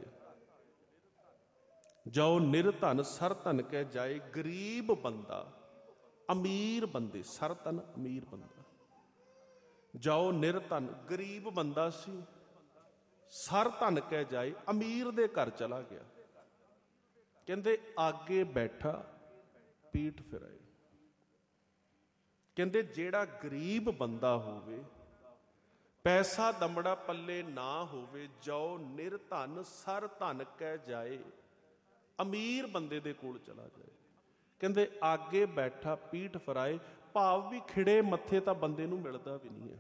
[SPEAKER 1] ਜੋ ਨਿਰਧਨ ਸਰ ਧਨ ਕਹਿ ਜਾਏ। ਗਰੀਬ ਬੰਦਾ, ਅਮੀਰ ਬੰਦੇ, ਸਰ ਧਨ ਅਮੀਰ ਬੰਦਾ, ਜੋ ਨਿਰਧਨ ਗਰੀਬ ਬੰਦਾ ਸੀ, ਸਰ ਧਨ ਕਹਿ ਜਾਏ, ਅਮੀਰ ਦੇ ਘਰ ਚਲਾ ਗਿਆ। ਕਹਿੰਦੇ ਆਗੇ ਬੈਠਾ ਪੀਠ ਫਿਰਾਏ। ਕਹਿੰਦੇ ਜਿਹੜਾ ਗਰੀਬ ਬੰਦਾ ਹੋਵੇ, ਪੈਸਾ ਦਮੜਾ ਪੱਲੇ ਨਾ ਹੋਵੇ, ਜੋ ਨਿਰਧਨ ਸਰ ਧਨ ਕਹਿ ਜਾਏ, ਅਮੀਰ ਬੰਦੇ ਦੇ ਕੋਲ ਚਲਾ ਜਾਏ। ਕਹਿੰਦੇ ਆਗੇ ਬੈਠਾ ਪੀਠ ਫਿਰਾਏ, ਭਾਵ ਵੀ ਖਿੜੇ ਮੱਥੇ ਤਾਂ ਬੰਦੇ ਨੂੰ ਮਿਲਦਾ ਵੀ ਨਹੀਂ ਹੈ।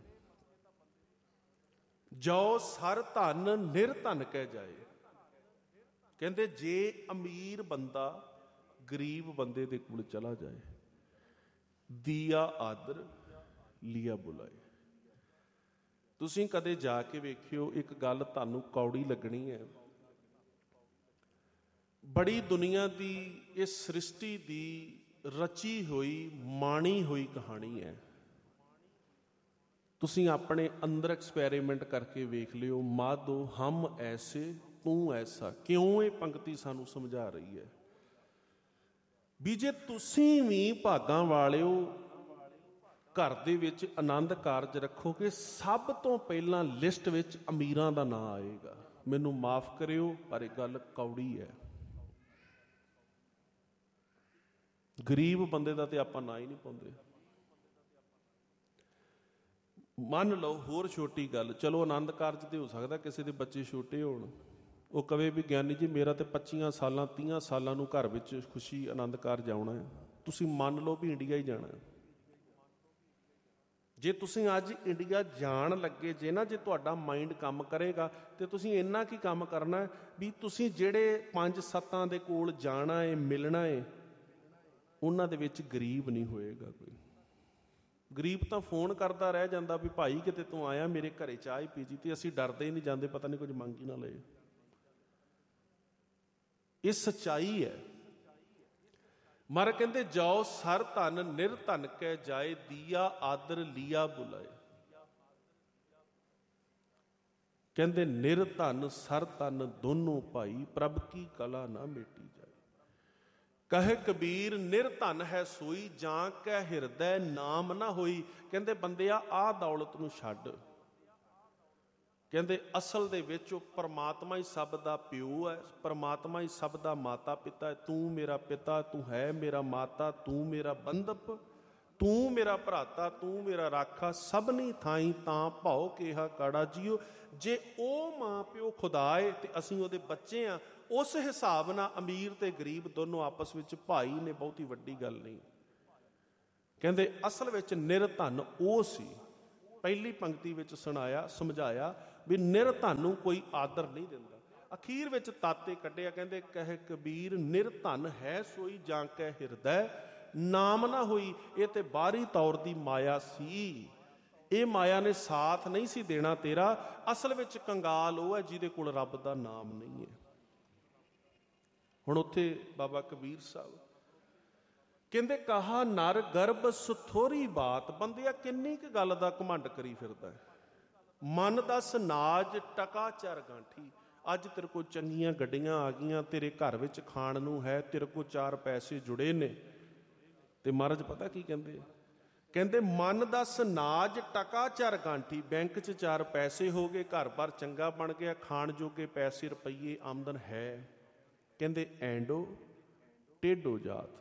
[SPEAKER 1] ਜੋ ਸਰ ਧਨ ਨਿਰਧਨ ਕਹਿ ਜਾਏ। ਕਹਿੰਦੇ ਜੇ ਅਮੀਰ ਬੰਦਾ ਗਰੀਬ ਬੰਦੇ ਦੇ ਕੋਲ ਚਲਾ ਜਾਏ, ਦੀਆ ਆਦਰ ਲਿਆ ਬੁਲਾਏ। ਤੁਸੀਂ ਕਦੇ ਜਾ ਕੇ ਵੇਖਿਓ, ਇੱਕ ਗੱਲ ਤੁਹਾਨੂੰ ਕੌੜੀ ਲੱਗਣੀ ਹੈ। ਬੜੀ ਦੁਨੀਆ ਦੀ ਇਸ ਸ੍ਰਿਸ਼ਟੀ ਦੀ ਰਚੀ ਹੋਈ, ਮਾਣੀ ਹੋਈ ਕਹਾਣੀ ਹੈ। ਤੁਸੀਂ ਆਪਣੇ ਅੰਦਰ ਐਕਸਪੈਰੀਮੈਂਟ ਕਰਕੇ ਵੇਖ ਲਿਓ। ਮਾਧੋ ਹਮ ਐਸੇ ਤੂੰ ਐਸਾ। ਕਿਉਂ ਇਹ ਪੰਕਤੀ ਸਾਨੂੰ ਸਮਝਾ ਰਹੀ ਹੈ ਵੀ ਜੇ ਤੁਸੀਂ ਵੀ ਭਾਗਾਂ ਵਾਲਿਓ ਘਰ ਦੇ ਵਿੱਚ ਆਨੰਦ ਕਾਰਜ ਰੱਖੋਗੇ, ਸਭ ਤੋਂ ਪਹਿਲਾਂ ਲਿਸਟ ਵਿੱਚ ਅਮੀਰਾਂ ਦਾ ਨਾਂ ਆਏਗਾ। ਮੈਨੂੰ ਮਾਫ ਕਰਿਓ ਪਰ ਇਹ ਗੱਲ ਕੌੜੀ ਹੈ। ਗਰੀਬ ਬੰਦੇ ਦਾ ਤੇ ਆਪਾਂ ਨਾਂ ਹੀ ਨਹੀਂ ਪਾਉਂਦੇ। ਮੰਨ ਲਓ ਹੋਰ ਛੋਟੀ ਗੱਲ, ਚਲੋ ਆਨੰਦ ਕਾਰਜ ਤੇ ਹੋ ਸਕਦਾ ਕਿਸੇ ਦੇ ਬੱਚੇ ਛੋਟੇ ਹੋਣ, ਉਹ ਕਵੇ ਵੀ ਗਿਆਨੀ ਜੀ ਮੇਰਾ ਤੇ ਪੱਚੀਆਂ ਸਾਲਾਂ ਤੀਹਾਂ ਸਾਲਾਂ ਨੂੰ ਘਰ ਵਿੱਚ ਖੁਸ਼ੀ ਆਨੰਦ ਕਾਰਜ ਆਉਣਾ ਹੈ। ਤੁਸੀਂ ਮੰਨ ਲਓ ਵੀ ਇੰਡੀਆ ਹੀ ਜਾਣਾ ਹੈ, ਜੇ ਤੁਸੀਂ ਅੱਜ ਇੰਡੀਆ ਜਾਣ ਲੱਗੇ ਜੇ ਨਾ, ਜੇ ਤੁਹਾਡਾ ਮਾਈਂਡ ਕੰਮ ਕਰੇਗਾ ਤੇ ਤੁਸੀਂ ਇੰਨਾ ਕੀ ਕੰਮ ਕਰਨਾ ਵੀ ਤੁਸੀਂ ਜਿਹੜੇ ਪੰਜ ਸੱਤਾਂ ਦੇ ਕੋਲ ਜਾਣਾ ਏ, ਮਿਲਣਾ ਏ, ਉਹਨਾਂ ਦੇ ਵਿੱਚ ਗਰੀਬ ਨਹੀਂ ਹੋਏਗਾ ਕੋਈ। ਗਰੀਬ ਤਾਂ ਫੋਨ ਕਰਦਾ ਰਹਿ ਜਾਂਦਾ ਵੀ ਭਾਈ ਕਿਤੇ ਤੂੰ ਆਇਆ, ਮੇਰੇ ਘਰੇ ਚਾਹ ਹੀ ਪੀ ਜੀ, ਤੇ ਅਸੀਂ ਡਰਦੇ ਹੀ ਨਹੀਂ ਜਾਂਦੇ, ਪਤਾ ਨਹੀਂ ਕੁਝ ਮੰਗ ਹੀ ਨਾ ਲਏ। ਇਹ ਸੱਚਾਈ ਹੈ। ਮਰ ਕਹਿੰਦੇ ਜਾਓ ਸਰ ਧਨ ਨਿਰਧਨ ਕੈ ਜਾਏ, ਦੀਆ ਆਦਰ ਲੀਆ ਬੁਲਾਏ। ਕਹਿੰਦੇ ਨਿਰਧਨ ਸਰ ਧਨ ਦੋਨੋਂ ਭਾਈ, ਪ੍ਰਭ ਕੀ ਕਲਾ ਨਾ ਮੇਟੀ ਜਾਏ। ਕਹੇ ਕਬੀਰ ਨਿਰਧਨ ਹੈ ਸੋਈ, ਜਾਂ ਕੈ ਹਿਰਦੈ ਨਾਮ ਨਾ ਹੋਈ। ਕਹਿੰਦੇ ਬੰਦਿਆ ਆਹ ਦੌਲਤ ਨੂੰ ਛੱਡ। ਕਹਿੰਦੇ ਅਸਲ ਦੇ ਵਿੱਚ ਉਹ ਪਰਮਾਤਮਾ ਹੀ ਸਭ ਦਾ ਪਿਓ ਹੈ, ਪਰਮਾਤਮਾ ਹੀ ਸਭ ਦਾ ਮਾਤਾ ਪਿਤਾ ਹੈ। ਤੂੰ ਮੇਰਾ ਪਿਤਾ, ਤੂੰ ਹੈ ਮੇਰਾ ਮਾਤਾ, ਤੂੰ ਮੇਰਾ ਬੰਧਪ, ਤੂੰ ਮੇਰਾ ਭਰਾਤਾ, ਤੂੰ ਮੇਰਾ ਰਾਖਾ। ਸਭਨੀ ਥਾਈ ਤਾਂ ਭਾਉ ਕਿਹਾ ਕਾੜਾ ਜੀਓ। ਜੇ ਉਹ ਮਾਂ ਪਿਓ ਖੁਦਾ ਏ ਤੇ ਅਸੀਂ ਉਹਦੇ ਬੱਚੇ ਆ, ਉਸ ਹਿਸਾਬ ਨਾਲ ਅਮੀਰ ਤੇ ਗਰੀਬ ਦੋਨੋਂ ਆਪਸ ਵਿੱਚ ਭਾਈ ਨੇ, ਬਹੁਤੀ ਵੱਡੀ ਗੱਲ ਨਹੀਂ। ਕਹਿੰਦੇ ਅਸਲ ਵਿੱਚ ਨਿਰਧਨ ਉਹ ਸੀ। ਪਹਿਲੀ ਪੰਕਤੀ ਵਿੱਚ ਸੁਣਾਇਆ, ਸਮਝਾਇਆ ਵੀ ਨਿਰਧਨ ਨੂੰ ਕੋਈ ਆਦਰ ਨਹੀਂ ਦਿੰਦਾ। ਅਖੀਰ ਵਿੱਚ ਤਾਤੇ ਕੱਢਿਆ, ਕਹਿੰਦੇ ਕਹੇ ਕਬੀਰ ਨਿਰਧਨ ਹੈ ਸੋਈ, ਜਾਂ ਕੈ ਹਿਰਦੈ ਨਾਮ ਨਾ ਹੋਈ। ਇਹ ਤੇ ਬਾਹਰੀ ਤੌਰ ਦੀ ਮਾਇਆ ਸੀ, ਇਹ ਮਾਇਆ ਨੇ ਸਾਥ ਨਹੀਂ ਸੀ ਦੇਣਾ ਤੇਰਾ। ਅਸਲ ਵਿੱਚ ਕੰਗਾਲ ਉਹ ਹੈ ਜਿਹਦੇ ਕੋਲ ਰੱਬ ਦਾ ਨਾਮ ਨਹੀਂ ਹੈ। ਹੁਣ ਉੱਥੇ ਬਾਬਾ ਕਬੀਰ ਸਾਹਿਬ ਕਹਿੰਦੇ ਕਹਾ ਨਰ ਗਰਭ ਸੁਥੋਰੀ ਬਾਤ। ਬੰਦਿਆ ਕਿੰਨੀ ਕੁ ਗੱਲ ਦਾ ਘਮੰਡ ਕਰੀ ਫਿਰਦਾ ਹੈ। ਮਨ ਦਸ ਨਾਜ ਟਕਾ ਚਰ ਗਾਂਠੀ। ਅੱਜ ਤੇਰੇ ਕੋਲ ਚੰਗੀਆਂ ਗੱਡੀਆਂ ਆ ਗਈਆਂ, ਤੇਰੇ ਘਰ ਵਿੱਚ ਖਾਣ ਨੂੰ ਹੈ, ਤੇਰੇ ਕੋਲ ਚਾਰ ਪੈਸੇ ਜੁੜੇ ਨੇ, ਤੇ ਮਹਾਰਾਜ ਪਤਾ ਕੀ ਕਹਿੰਦੇ? ਕਹਿੰਦੇ ਮਨ ਦਸ ਨਾਜ ਟਕਾ ਚਰ ਗਾਂਠੀ। ਬੈਂਕ 'ਚ ਚਾਰ ਪੈਸੇ ਹੋ ਗਏ, ਘਰ ਬਾਰ ਚੰਗਾ ਬਣ ਗਿਆ, ਖਾਣ ਜੋਗੇ ਪੈਸੇ ਰੁਪਈਏ ਆਮਦਨ ਹੈ। ਕਹਿੰਦੇ ਐਂਡੋ ਟੇਢੋ ਜਾਤ।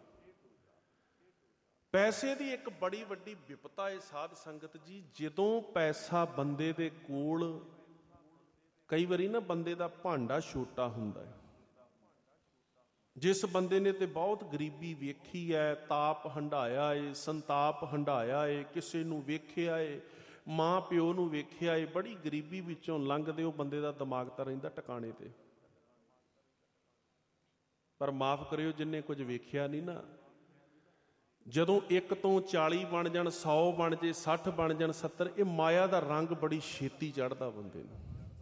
[SPEAKER 1] ਪੈਸੇ ਦੀ ਇੱਕ ਬੜੀ ਵੱਡੀ ਵਿਪਤਾ ਹੈ ਸਾਧ ਸੰਗਤ ਜੀ। ਜਦੋਂ ਪੈਸਾ ਬੰਦੇ ਦੇ ਕੋਲ, ਕਈ ਵਾਰੀ ਨਾ ਬੰਦੇ ਦਾ ਭਾਂਡਾ ਛੋਟਾ ਹੁੰਦਾ ਹੈ। ਜਿਸ ਬੰਦੇ ਨੇ ਤੇ ਬਹੁਤ ਗਰੀਬੀ ਵੇਖੀ ਹੈ, ਤਾਪ ਹੰਢਾਇਆ ਏ, ਸੰਤਾਪ ਹੰਢਾਇਆ ਏ, ਕਿਸੇ ਨੂੰ ਵੇਖਿਆ ਏ, ਮਾਂ ਪਿਓ ਨੂੰ ਵੇਖਿਆ ਏ, ਬੜੀ ਗਰੀਬੀ ਵਿੱਚੋਂ ਲੰਘਦੇ, ਉਹ ਬੰਦੇ ਦਾ ਦਿਮਾਗ ਤਾਂ ਰਹਿੰਦਾ ਟਿਕਾਣੇ ਤੇ। ਪਰ ਮਾਫ ਕਰਿਓ ਜਿਹਨੇ ਕੁਝ ਵੇਖਿਆ ਨਹੀਂ ਨਾ, ਜਦੋਂ ਇੱਕ ਤੋਂ ਚਾਲੀ ਬਣ ਜਾਣ, ਸੌ ਬਣ ਜੇ, ਸੱਠ ਬਣ ਜਾਣ, ਸੱਤਰ, ਇਹ ਮਾਇਆ ਦਾ ਰੰਗ ਬੜੀ ਛੇਤੀ ਚੜ੍ਹਦਾ ਬੰਦੇ ਨੂੰ।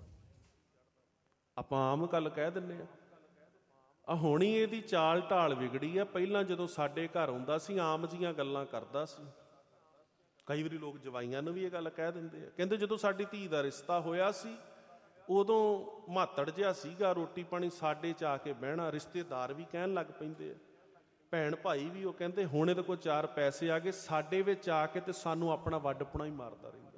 [SPEAKER 1] ਆਪਾਂ ਆਮ ਗੱਲ ਕਹਿ ਦਿੰਦੇ ਹਾਂ, ਆ ਹੋਣੀ ਇਹਦੀ ਚਾਲ ਢਾਲ ਵਿਗੜੀ ਆ। ਪਹਿਲਾਂ ਜਦੋਂ ਸਾਡੇ ਘਰ ਆਉਂਦਾ ਸੀ, ਆਮ ਜੀਆਂ ਗੱਲਾਂ ਕਰਦਾ ਸੀ। ਕਈ ਵਾਰੀ ਲੋਕ ਜਵਾਈਆਂ ਨੂੰ ਵੀ ਇਹ ਗੱਲ ਕਹਿ ਦਿੰਦੇ ਆ, ਕਹਿੰਦੇ ਜਦੋਂ ਸਾਡੀ ਧੀ ਦਾ ਰਿਸ਼ਤਾ ਹੋਇਆ ਸੀ, ਉਦੋਂ ਮਾਤੜ ਜਿਹਾ ਸੀਗਾ, ਰੋਟੀ ਪਾਣੀ ਸਾਡੇ 'ਚ ਆ ਕੇ ਬਹਿਣਾ। ਰਿਸ਼ਤੇਦਾਰ ਵੀ ਕਹਿਣ ਲੱਗ ਪੈਂਦੇ ਆ, ਭੈਣ ਭਾਈ ਵੀ, ਉਹ ਕਹਿੰਦੇ ਹੁਣ ਇਹਦੇ ਕੋਲ ਚਾਰ ਪੈਸੇ ਆ ਗਏ, ਸਾਡੇ ਵਿੱਚ ਆ ਕੇ ਤੇ ਸਾਨੂੰ ਆਪਣਾ ਵੱਡਪੁਣਾ ਹੀ ਮਾਰਦਾ ਰਹਿੰਦਾ।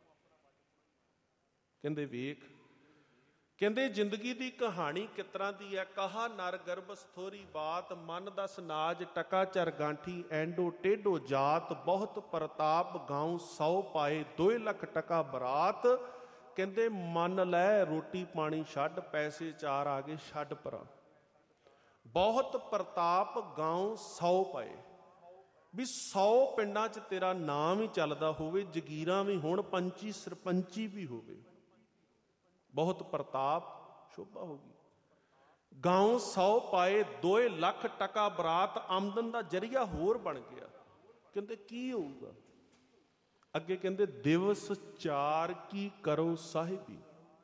[SPEAKER 1] ਕਹਿੰਦੇ ਵੇਖ, ਕਹਿੰਦੇ ਜ਼ਿੰਦਗੀ ਦੀ ਕਹਾਣੀ ਕਿਸ ਤਰ੍ਹਾਂ ਦੀ ਹੈ। ਕਹਾ ਨਰ ਗਰਭ ਸਥੋਰੀ ਬਾਤ, ਮਨ ਦਸ ਨਾਜ ਟਕਾ ਚਰ ਗਾਂਠੀ। ਐਂਡੋ ਟੇਢੋ ਜਾਤ, ਬਹੁਤ ਪ੍ਰਤਾਪ ਗਾਉ ਸੌ ਪਾਏ, ਦੋਏ ਲੱਖ ਟਕਾ ਬਰਾਤ। ਕਹਿੰਦੇ ਮੰਨ ਲੈ ਰੋਟੀ ਪਾਣੀ ਛੱਡ, ਪੈਸੇ ਚਾਰ ਆ ਗਏ ਛੱਡ ਪਰਾਂ। ਬਹੁਤ ਪ੍ਰਤਾਪ ਗਾਉ ਸੌ ਪਏ, ਵੀ ਸੌ ਪਿੰਡਾਂ 'ਚ ਤੇਰਾ ਨਾਮ ਹੀ ਚੱਲਦਾ ਹੋਵੇ, ਜਗੀਰਾਂ ਵੀ ਹੋਣ, ਪੰਚੀ ਸਰਪੰਚੀ ਵੀ ਹੋਵੇ। ਬਹੁਤ ਪ੍ਰਤਾਪ ਸ਼ੋਭਾ ਹੋ ਗਈ। ਗਾਉ ਸੌ ਪਾਏ, ਦੋਏ ਲੱਖ ਟਕਾ ਬਰਾਤ। ਆਮਦਨ ਦਾ ਜਰੀਆ ਹੋਰ ਬਣ ਗਿਆ। ਕਹਿੰਦੇ ਕੀ ਹੋਊਗਾ ਅੱਗੇ? ਕਹਿੰਦੇ ਦਿਵਸ ਚਾਰ ਕੀ ਕਰੋ ਸਾਹਿਬੀ।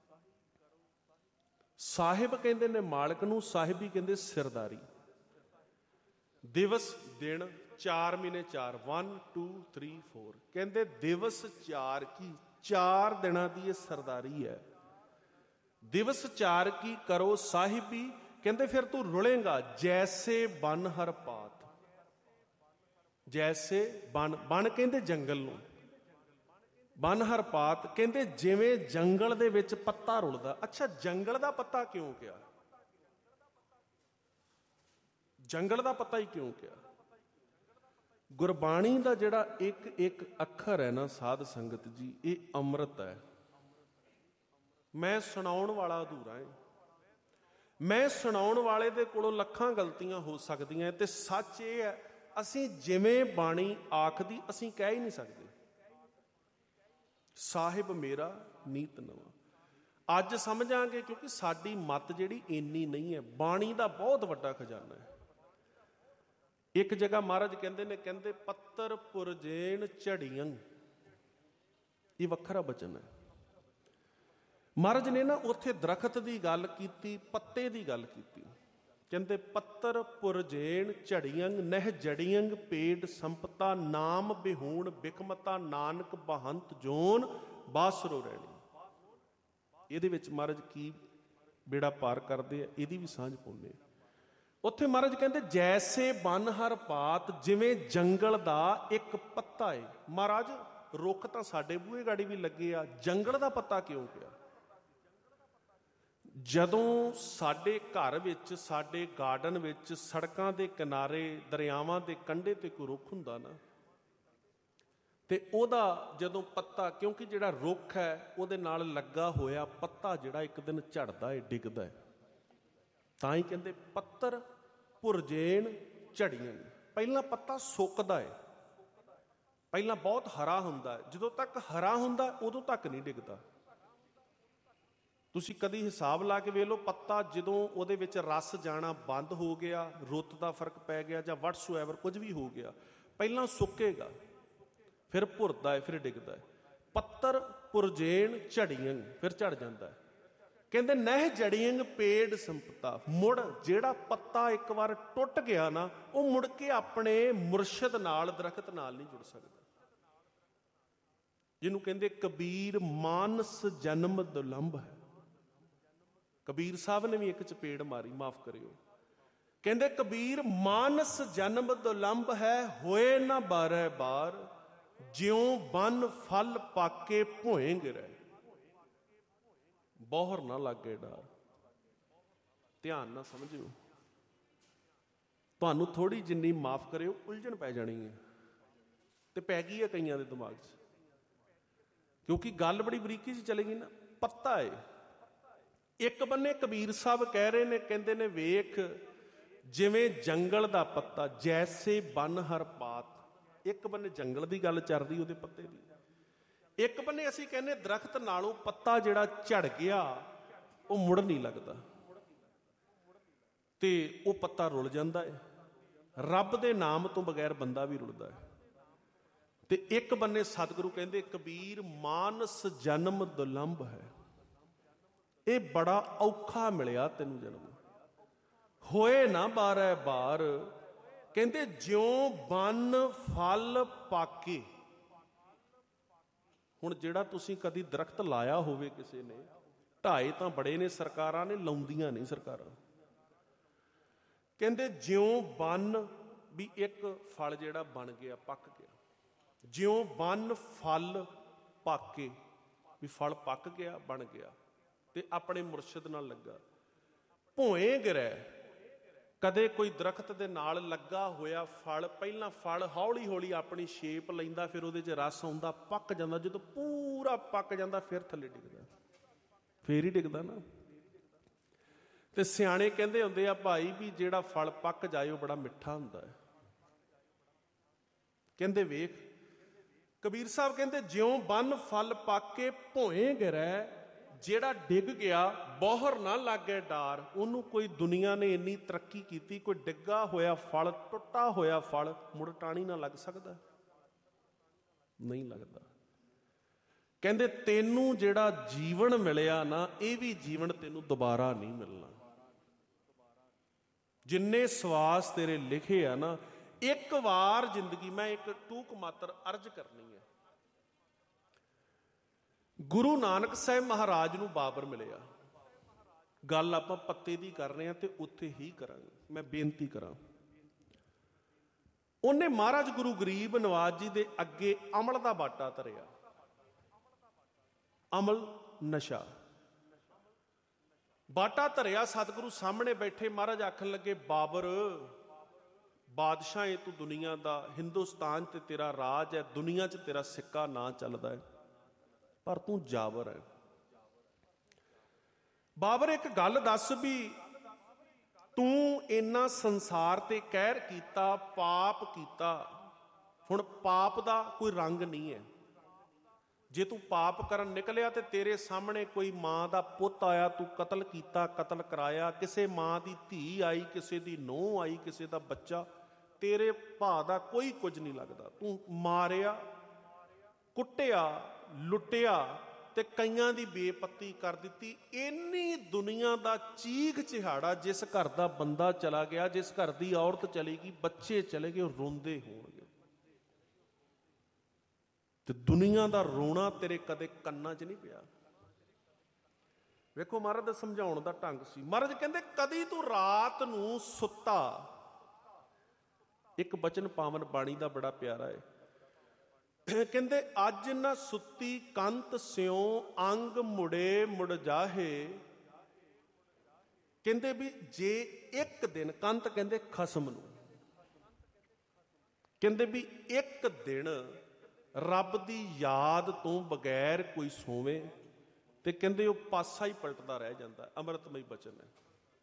[SPEAKER 1] ਸਾਹਿਬ ਕਹਿੰਦੇ ਨੇ ਮਾਲਕ ਨੂੰ, ਸਾਹਿਬੀ ਕਹਿੰਦੇ ਸਿਰਦਾਰੀ। ਦਿਵਸ ਦਿਨ, ਚਾਰ ਮਹੀਨੇ ਚਾਰ, ਵਨ ਟੂ ਥ੍ਰੀ ਫੋਰ। ਕਹਿੰਦੇ ਦਿਵਸ ਚਾਰ ਕੀ, ਚਾਰ ਦਿਨਾਂ ਦੀ ਇਹ ਸਰਦਾਰੀ ਹੈ। ਦਿਵਸ ਚਾਰ ਕੀ ਕਰੋ ਸਾਹਿਬੀ। ਕਹਿੰਦੇ ਫਿਰ ਤੂੰ ਰੁਲੇਂਗਾ ਜੈਸੇ ਬਨ ਹਰ ਪਾਤ। ਜੈਸੇ ਬਨ, ਬਨ ਕਹਿੰਦੇ ਜੰਗਲ ਨੂੰ, ਬਨ ਹਰ ਪਾਤ। ਕਹਿੰਦੇ ਜਿਵੇਂ ਜੰਗਲ ਦੇ ਵਿੱਚ ਪੱਤਾ ਰੁਲਦਾ। ਅੱਛਾ, ਜੰਗਲ ਦਾ ਪੱਤਾ ਕਿਉਂ ਕਿਹਾ? ਜੰਗਲ ਦਾ ਪੱਤਾ ਹੀ ਕਿਉਂ ਕਿਹਾ? ਗੁਰਬਾਣੀ ਦਾ ਜਿਹੜਾ ਇੱਕ ਇੱਕ ਅੱਖਰ ਹੈ ਨਾ ਸਾਧ ਸੰਗਤ ਜੀ, ਇਹ ਅੰਮ੍ਰਿਤ ਹੈ। ਮੈਂ ਸੁਣਾਉਣ ਵਾਲਾ ਅਧੂਰਾ ਹੈ। ਮੈਂ ਸੁਣਾਉਣ ਵਾਲੇ ਦੇ ਕੋਲੋਂ ਲੱਖਾਂ ਗਲਤੀਆਂ ਹੋ ਸਕਦੀਆਂ, ਤੇ ਸੱਚ ਇਹ ਹੈ ਅਸੀਂ ਜਿਵੇਂ ਬਾਣੀ ਆਖਦੀ ਅਸੀਂ ਕਹਿ ਹੀ ਨਹੀਂ ਸਕਦੇ। ਸਾਹਿਬ ਮੇਰਾ ਨੀਤ ਨਵਾਂ। ਅੱਜ ਸਮਝਾਂਗੇ ਕਿਉਂਕਿ ਸਾਡੀ ਮੱਤ ਜਿਹੜੀ ਇੰਨੀ ਨਹੀਂ ਹੈ। ਬਾਣੀ ਦਾ ਬਹੁਤ ਵੱਡਾ ਖਜ਼ਾਨਾ ਹੈ। ਇੱਕ ਜਗ੍ਹਾ ਮਹਾਰਾਜ ਕਹਿੰਦੇ ਨੇ, ਕਹਿੰਦੇ ਪੱਤਰ ਪੁਰਜੇਣ ਝੜੀਆਂ, ਇਹ ਵੱਖਰਾ ਬਚਨ ਹੈ। ਮਹਾਰਾਜ ਨੇ ਨਾ ਉੱਥੇ ਦਰਖਤ ਦੀ ਗੱਲ ਕੀਤੀ, ਪੱਤੇ ਦੀ ਗੱਲ ਕੀਤੀ। ਕਹਿੰਦੇ ਪੱਤਰ ਪੁਰਜੇਣ ਝੜੀਆਂ ਨਹਿ ਜੜੀਆਂ ਪੇੜ ਸੰਪਤਾ ਨਾਮ ਬਿਹੂਣ ਬਿਖਮਤਾ ਨਾਨਕ ਬਹੰਤ ਜੋਨ ਬਾਸਰੋ ਰਹਿਣੀ। ਇਹਦੇ ਵਿੱਚ ਮਹਾਰਾਜ ਕੀ ਬੇੜਾ ਪਾਰ ਕਰਦੇ ਆ, ਇਹਦੀ ਵੀ ਸਾਂਝ ਪਾਉਂਦੇ। ਉੱਥੇ ਮਹਾਰਾਜ ਕਹਿੰਦੇ ਜੈਸੇ ਬਨ ਹਰ ਪਾਤ, ਜਿਵੇਂ ਜੰਗਲ ਦਾ ਇੱਕ ਪੱਤਾ ਏ। ਮਹਾਰਾਜ ਰੁੱਖ ਤਾਂ ਸਾਡੇ ਬੂਹੇ ਗਾੜੀ ਵੀ ਲੱਗੇ ਆ, ਜੰਗਲ ਦਾ ਪੱਤਾ ਕਿਉਂ ਪਿਆ? ਜਦੋਂ ਸਾਡੇ ਘਰ ਵਿੱਚ, ਸਾਡੇ ਗਾਰਡਨ ਵਿੱਚ, ਸੜਕਾਂ ਦੇ ਕਿਨਾਰੇ, ਦਰਿਆਵਾਂ ਦੇ ਕੰਢੇ ਤੇ ਕੋਈ ਰੁੱਖ ਹੁੰਦਾ ਨਾ, ਤੇ ਉਹਦਾ ਜਦੋਂ ਪੱਤਾ, ਕਿਉਂਕਿ ਜਿਹੜਾ ਰੁੱਖ ਹੈ ਉਹਦੇ ਨਾਲ ਲੱਗਾ ਹੋਇਆ ਪੱਤਾ ਜਿਹੜਾ ਇੱਕ ਦਿਨ ਝੜਦਾ ਹੈ, ਡਿੱਗਦਾ ਹੈ। ਤਾਂ ਹੀ ਕਹਿੰਦੇ ਪੱਤਰ ਪੁਰਜੇਣ ਝੜੀਆਂ। ਪਹਿਲਾਂ ਪੱਤਾ ਸੁੱਕਦਾ ਹੈ, ਪਹਿਲਾਂ ਬਹੁਤ ਹਰਾ ਹੁੰਦਾ ਹੈ। ਜਦੋਂ ਤੱਕ ਹਰਾ ਹੁੰਦਾ ਉਦੋਂ ਤੱਕ ਨਹੀਂ ਡਿੱਗਦਾ। ਤੁਸੀਂ ਕਦੀ ਹਿਸਾਬ ਲਾ ਕੇ ਵੇਖ ਲਓ, ਪੱਤਾ ਜਦੋਂ ਉਹਦੇ ਵਿੱਚ ਰਸ ਜਾਣਾ ਬੰਦ ਹੋ ਗਿਆ, ਰੁੱਤ ਦਾ ਫਰਕ ਪੈ ਗਿਆ ਜਾਂ ਵਟਸੋਐਵਰ ਕੁਝ ਵੀ ਹੋ ਗਿਆ, ਪਹਿਲਾਂ ਸੁੱਕੇਗਾ, ਫਿਰ ਭੁਰਦਾ ਹੈ, ਫਿਰ ਡਿੱਗਦਾ ਹੈ। ਪੱਤਰ ਪੁਰਜੇਣ ਝੜੀਆਂ, ਫਿਰ ਝੜ ਜਾਂਦਾ ਹੈ। ਕਹਿੰਦੇ ਨਹਿ ਜੜੀਆਂ ਪੇੜ ਸੰਪਤਾ, ਮੁੜ ਜਿਹੜਾ ਪੱਤਾ ਇੱਕ ਵਾਰ ਟੁੱਟ ਗਿਆ ਨਾ, ਉਹ ਮੁੜ ਕੇ ਆਪਣੇ ਮੁਰਸ਼ਿਦ ਨਾਲ, ਦਰਖਤ ਨਾਲ ਨਹੀਂ ਜੁੜ ਸਕਦਾ। ਜਿਹਨੂੰ ਕਹਿੰਦੇ ਕਬੀਰ ਮਾਨਸ ਜਨਮ ਦੁਲੰਭ ਹੈ। ਕਬੀਰ ਸਾਹਿਬ ਨੇ ਵੀ ਇੱਕ ਚਪੇੜ ਮਾਰੀ, ਮਾਫ ਕਰਿਓ। ਕਹਿੰਦੇ ਕਬੀਰ ਮਾਨਸ ਜਨਮ ਦੁਲੰਭ ਹੈ, ਹੋਏ ਨਾ ਬਾਰੈ ਬਾਰ, ਜਿਉਂ ਬਨ ਫਲ ਪਾਕੇ ਭੋਏ ਗਿਰੈ। ਬੋਹਰ ਨਾ ਲਾਗੇ ਡਾਰ। ਧਿਆਨ ਨਾਲ ਸਮਝਿਓ, ਤੁਹਾਨੂੰ ਥੋੜੀ ਜਿੰਨੀ ਮਾਫ ਕਰਿਓ ਉਲਝਣ ਪੈ ਜਾਣੀ ਹੈ, ਤੇ ਪੈ ਗਈ ਹੈ ਕਈਆਂ ਦੇ ਦਿਮਾਗ 'ਚ, ਕਿਉਂਕਿ ਗੱਲ ਬੜੀ ਬਰੀਕੀ 'ਚ ਚਲੇਗੀ ਨਾ। ਪੱਤਾ ਏ ਇੱਕ ਬੰਨੇ, ਕਬੀਰ ਸਾਹਿਬ ਕਹਿ ਰਹੇ ਨੇ, ਕਹਿੰਦੇ ਨੇ ਵੇਖ ਜਿਵੇਂ ਜੰਗਲ ਦਾ ਪੱਤਾ, ਜੈਸੇ ਬਨ ਹਰ ਪਾਤ। ਇੱਕ ਬੰਨੇ ਜੰਗਲ ਦੀ ਗੱਲ ਚੱਲ ਰਹੀ ਉਹਦੇ ਪੱਤੇ ਦੀ, ਇੱਕ ਬੰਨੇ ਅਸੀਂ ਕਹਿੰਦੇ ਦਰਖਤ ਨਾਲੋਂ ਪੱਤਾ ਜਿਹੜਾ ਝੜ ਗਿਆ ਉਹ ਮੁੜ ਨਹੀਂ ਲੱਗਦਾ, ਤੇ ਉਹ ਪੱਤਾ ਰੁਲ ਜਾਂਦਾ ਹੈ। ਰੱਬ ਦੇ ਨਾਮ ਤੋਂ ਬਗੈਰ ਬੰਦਾ ਵੀ ਰੁਲਦਾ ਹੈ। ਤੇ ਇੱਕ ਬੰਨੇ ਸਤਿਗੁਰੂ ਕਹਿੰਦੇ ਕਬੀਰ ਮਾਨਸ ਜਨਮ ਦੁਲੰਭ ਹੈ, ਇਹ ਬੜਾ ਔਖਾ ਮਿਲਿਆ ਤੈਨੂੰ ਜਨਮ, ਹੋਏ ਨਾ ਬਾਰੈ ਬਾਰ। ਕਹਿੰਦੇ ਜਿਉਂ ਬਨ ਫਲ ਪਾਕੇ। ਹੁਣ ਜਿਹੜਾ ਤੁਸੀਂ ਕਦੀ ਦਰਖਤ ਲਾਇਆ ਹੋਵੇ ਕਿਸੇ ਨੇ, ਢਾਏ ਤਾਂ ਬੜੇ ਨੇ ਸਰਕਾਰਾਂ ਨੇ, ਲਾਉਂਦੀਆਂ ਨਹੀਂ ਸਰਕਾਰਾਂ। ਕਹਿੰਦੇ ਜਿਉਂ ਬਨ ਵੀ ਇੱਕ ਫਲ ਜਿਹੜਾ ਬਣ ਗਿਆ, ਪੱਕ ਗਿਆ, ਜਿਉਂ ਬਨ ਫਲ ਪਾਕੇ ਵੀ ਫਲ ਪੱਕ ਗਿਆ, ਬਣ ਗਿਆ, ਤੇ ਆਪਣੇ ਮੁਰਸ਼ਿਦ ਨਾਲ ਲੱਗਾ। ਭੋਏ ਗਿਰੈ, ਕਦੇ ਕੋਈ ਦਰਖਤ ਦੇ ਨਾਲ ਲੱਗਾ ਹੋਇਆ ਫਲ, ਪਹਿਲਾਂ ਫਲ ਹੌਲੀ ਹੌਲੀ ਆਪਣੀ ਸ਼ੇਪ ਲੈਂਦਾ, ਫਿਰ ਉਹਦੇ 'ਚ ਰਸ ਆਉਂਦਾ, ਪੱਕ ਜਾਂਦਾ, ਜਦੋਂ ਪੂਰਾ ਪੱਕ ਜਾਂਦਾ ਫਿਰ ਥੱਲੇ ਡਿੱਗਦਾ, ਫੇਰ ਹੀ ਡਿੱਗਦਾ ਨਾ। ਤੇ ਸਿਆਣੇ ਕਹਿੰਦੇ ਹੁੰਦੇ ਆ ਭਾਈ ਵੀ ਜਿਹੜਾ ਫਲ ਪੱਕ ਜਾਏ ਉਹ ਬੜਾ ਮਿੱਠਾ ਹੁੰਦਾ ਹੈ। ਕਹਿੰਦੇ ਵੇਖ ਕਬੀਰ ਸਾਹਿਬ ਕਹਿੰਦੇ ਜਿਉਂ ਬਨ ਫਲ ਪਾਕੇ ਭੋਏ ਗਿਰੈ, ਜਿਹੜਾ ਡਿੱਗ ਗਿਆ ਬੋਹਰ ਨਾ ਲਾਗੇ ਡਾਰ। ਉਹਨੂੰ ਕੋਈ ਦੁਨੀਆ ਨੇ ਇੰਨੀ ਤਰੱਕੀ ਕੀਤੀ, ਕੋਈ ਡਿੱਗਾ ਹੋਇਆ ਫਲ, ਟੁੱਟਾ ਹੋਇਆ ਫਲ ਮੁੜ ਟਾਣੀ ਨਾ ਲੱਗ ਸਕਦਾ? ਨਹੀਂ ਲੱਗਦਾ। ਕਹਿੰਦੇ ਤੈਨੂੰ ਜਿਹੜਾ ਜੀਵਨ ਮਿਲਿਆ ਨਾ, ਇਹ ਵੀ ਜੀਵਨ ਤੈਨੂੰ ਦੁਬਾਰਾ ਨਹੀਂ ਮਿਲਣਾ। ਜਿੰਨੇ ਸਵਾਸ ਤੇਰੇ ਲਿਖੇ ਆ ਨਾ, ਇੱਕ ਵਾਰ ਜ਼ਿੰਦਗੀ, ਮੈਂ ਇੱਕ ਟੂਕ ਮਾਤਰ ਅਰਜ਼ ਕਰਨੀ ਹੈ। ਗੁਰੂ ਨਾਨਕ ਸਾਹਿਬ ਮਹਾਰਾਜ ਨੂੰ ਬਾਬਰ ਮਿਲਿਆ, ਗੱਲ ਆਪਾਂ ਪੱਤੇ ਦੀ ਕਰ ਰਹੇ ਹਾਂ ਤੇ ਉੱਥੇ ਹੀ ਕਰਾਂਗੇ। ਮੈਂ ਬੇਨਤੀ ਕਰਾਂ, ਉਹਨੇ ਮਹਾਰਾਜ ਗੁਰੂ ਗਰੀਬ ਨਵਾਜ ਜੀ ਦੇ ਅੱਗੇ ਅਮਲ ਦਾ ਬਾਟਾ ਧਰਿਆ। ਅਮਲ ਨਸ਼ਾ ਬਾਟਾ ਧਰਿਆ, ਸਤਿਗੁਰੂ ਸਾਹਮਣੇ ਬੈਠੇ। ਮਹਾਰਾਜ ਆਖਣ ਲੱਗੇ ਬਾਬਰ, ਬਾਦਸ਼ਾਹ ਏ ਤੂੰ ਦੁਨੀਆ ਦਾ, ਹਿੰਦੁਸਤਾਨ 'ਤੇ ਤੇਰਾ ਰਾਜ ਹੈ, ਦੁਨੀਆ 'ਚ ਤੇਰਾ ਸਿੱਕਾ ਨਾ ਚੱਲਦਾ ਹੈ, ਪਰ ਤੂੰ ਜਾਬਰ ਹੈ। ਬਾਬਰ ਇੱਕ ਗੱਲ ਦੱਸ ਵੀ ਤੂੰ ਇੰਨਾ ਸੰਸਾਰ ਤੇ ਕਹਿਰ ਕੀਤਾ, ਪਾਪ ਕੀਤਾ। ਹੁਣ ਪਾਪ ਦਾ ਕੋਈ ਰੰਗ ਨਹੀਂ ਹੈ, ਜੇ ਤੂੰ ਪਾਪ ਕਰਨ ਨਿਕਲਿਆ ਤੇ ਤੇਰੇ ਸਾਹਮਣੇ ਕੋਈ ਮਾਂ ਦਾ ਪੁੱਤ ਆਇਆ, ਤੂੰ ਕਤਲ ਕੀਤਾ, ਕਤਲ ਕਰਾਇਆ, ਕਿਸੇ ਮਾਂ ਦੀ ਧੀ ਆਈ, ਕਿਸੇ ਦੀ ਨੂੰਹ ਆਈ, ਕਿਸੇ ਦਾ ਬੱਚਾ, ਤੇਰੇ ਭਾ ਦਾ ਕੋਈ ਕੁਝ ਨਹੀਂ ਲੱਗਦਾ। ਤੂੰ ਮਾਰਿਆ, ਕੁੱਟਿਆ, ਲੁੱਟਿਆ ਤੇ ਕਈਆਂ ਦੀ ਬੇਪੱਤੀ ਕਰ ਦਿੱਤੀ। ਇੰਨੀ ਦੁਨੀਆ ਦਾ ਚੀਖ ਚਿਹਾੜਾ, ਜਿਸ ਘਰ ਦਾ ਬੰਦਾ ਚਲਾ ਗਿਆ, ਜਿਸ ਘਰ ਦੀ ਔਰਤ ਚਲੀ ਗਈ, ਬੱਚੇ ਚਲੇ ਗਏ, ਉਹ ਰੋਂਦੇ ਹੋਣਗੇ। ਤੇ ਦੁਨੀਆ ਦਾ ਰੋਣਾ ਤੇਰੇ ਕਦੇ ਕੰਨਾਂ 'ਚ ਨਹੀਂ ਪਿਆ। ਵੇਖੋ ਮਹਾਰਾਜ ਦਾ ਸਮਝਾਉਣ ਦਾ ਢੰਗ ਸੀ। ਮਹਾਰਾਜ ਕਹਿੰਦੇ ਕਦੀ ਤੂੰ ਰਾਤ ਨੂੰ ਸੁੱਤਾ, ਇੱਕ ਬਚਨ ਪਾਵਨ ਬਾਣੀ ਦਾ ਬੜਾ ਪਿਆਰਾ ਹੈ, ਕਹਿੰਦੇ ਅੱਜ ਨਾ ਸੁੱਤੀ ਕੰਤ ਸਿਉ ਅੰਗ ਮੁੜੇ ਮੁੜ ਜਾਹੇ। ਕਹਿੰਦੇ ਵੀ ਜੇ ਇੱਕ ਦਿਨ, ਕੰਤ ਕਹਿੰਦੇ ਖਸਮ ਨੂੰ, ਕਹਿੰਦੇ ਵੀ ਇੱਕ ਦਿਨ ਰੱਬ ਦੀ ਯਾਦ ਤੋਂ ਬਗੈਰ ਕੋਈ ਸੋਵੇ ਤੇ ਕਹਿੰਦੇ ਉਹ ਪਾਸਾ ਹੀ ਪਲਟਦਾ ਰਹਿ ਜਾਂਦਾ। ਅੰਮ੍ਰਿਤਮਈ ਬਚਨ ਹੈ।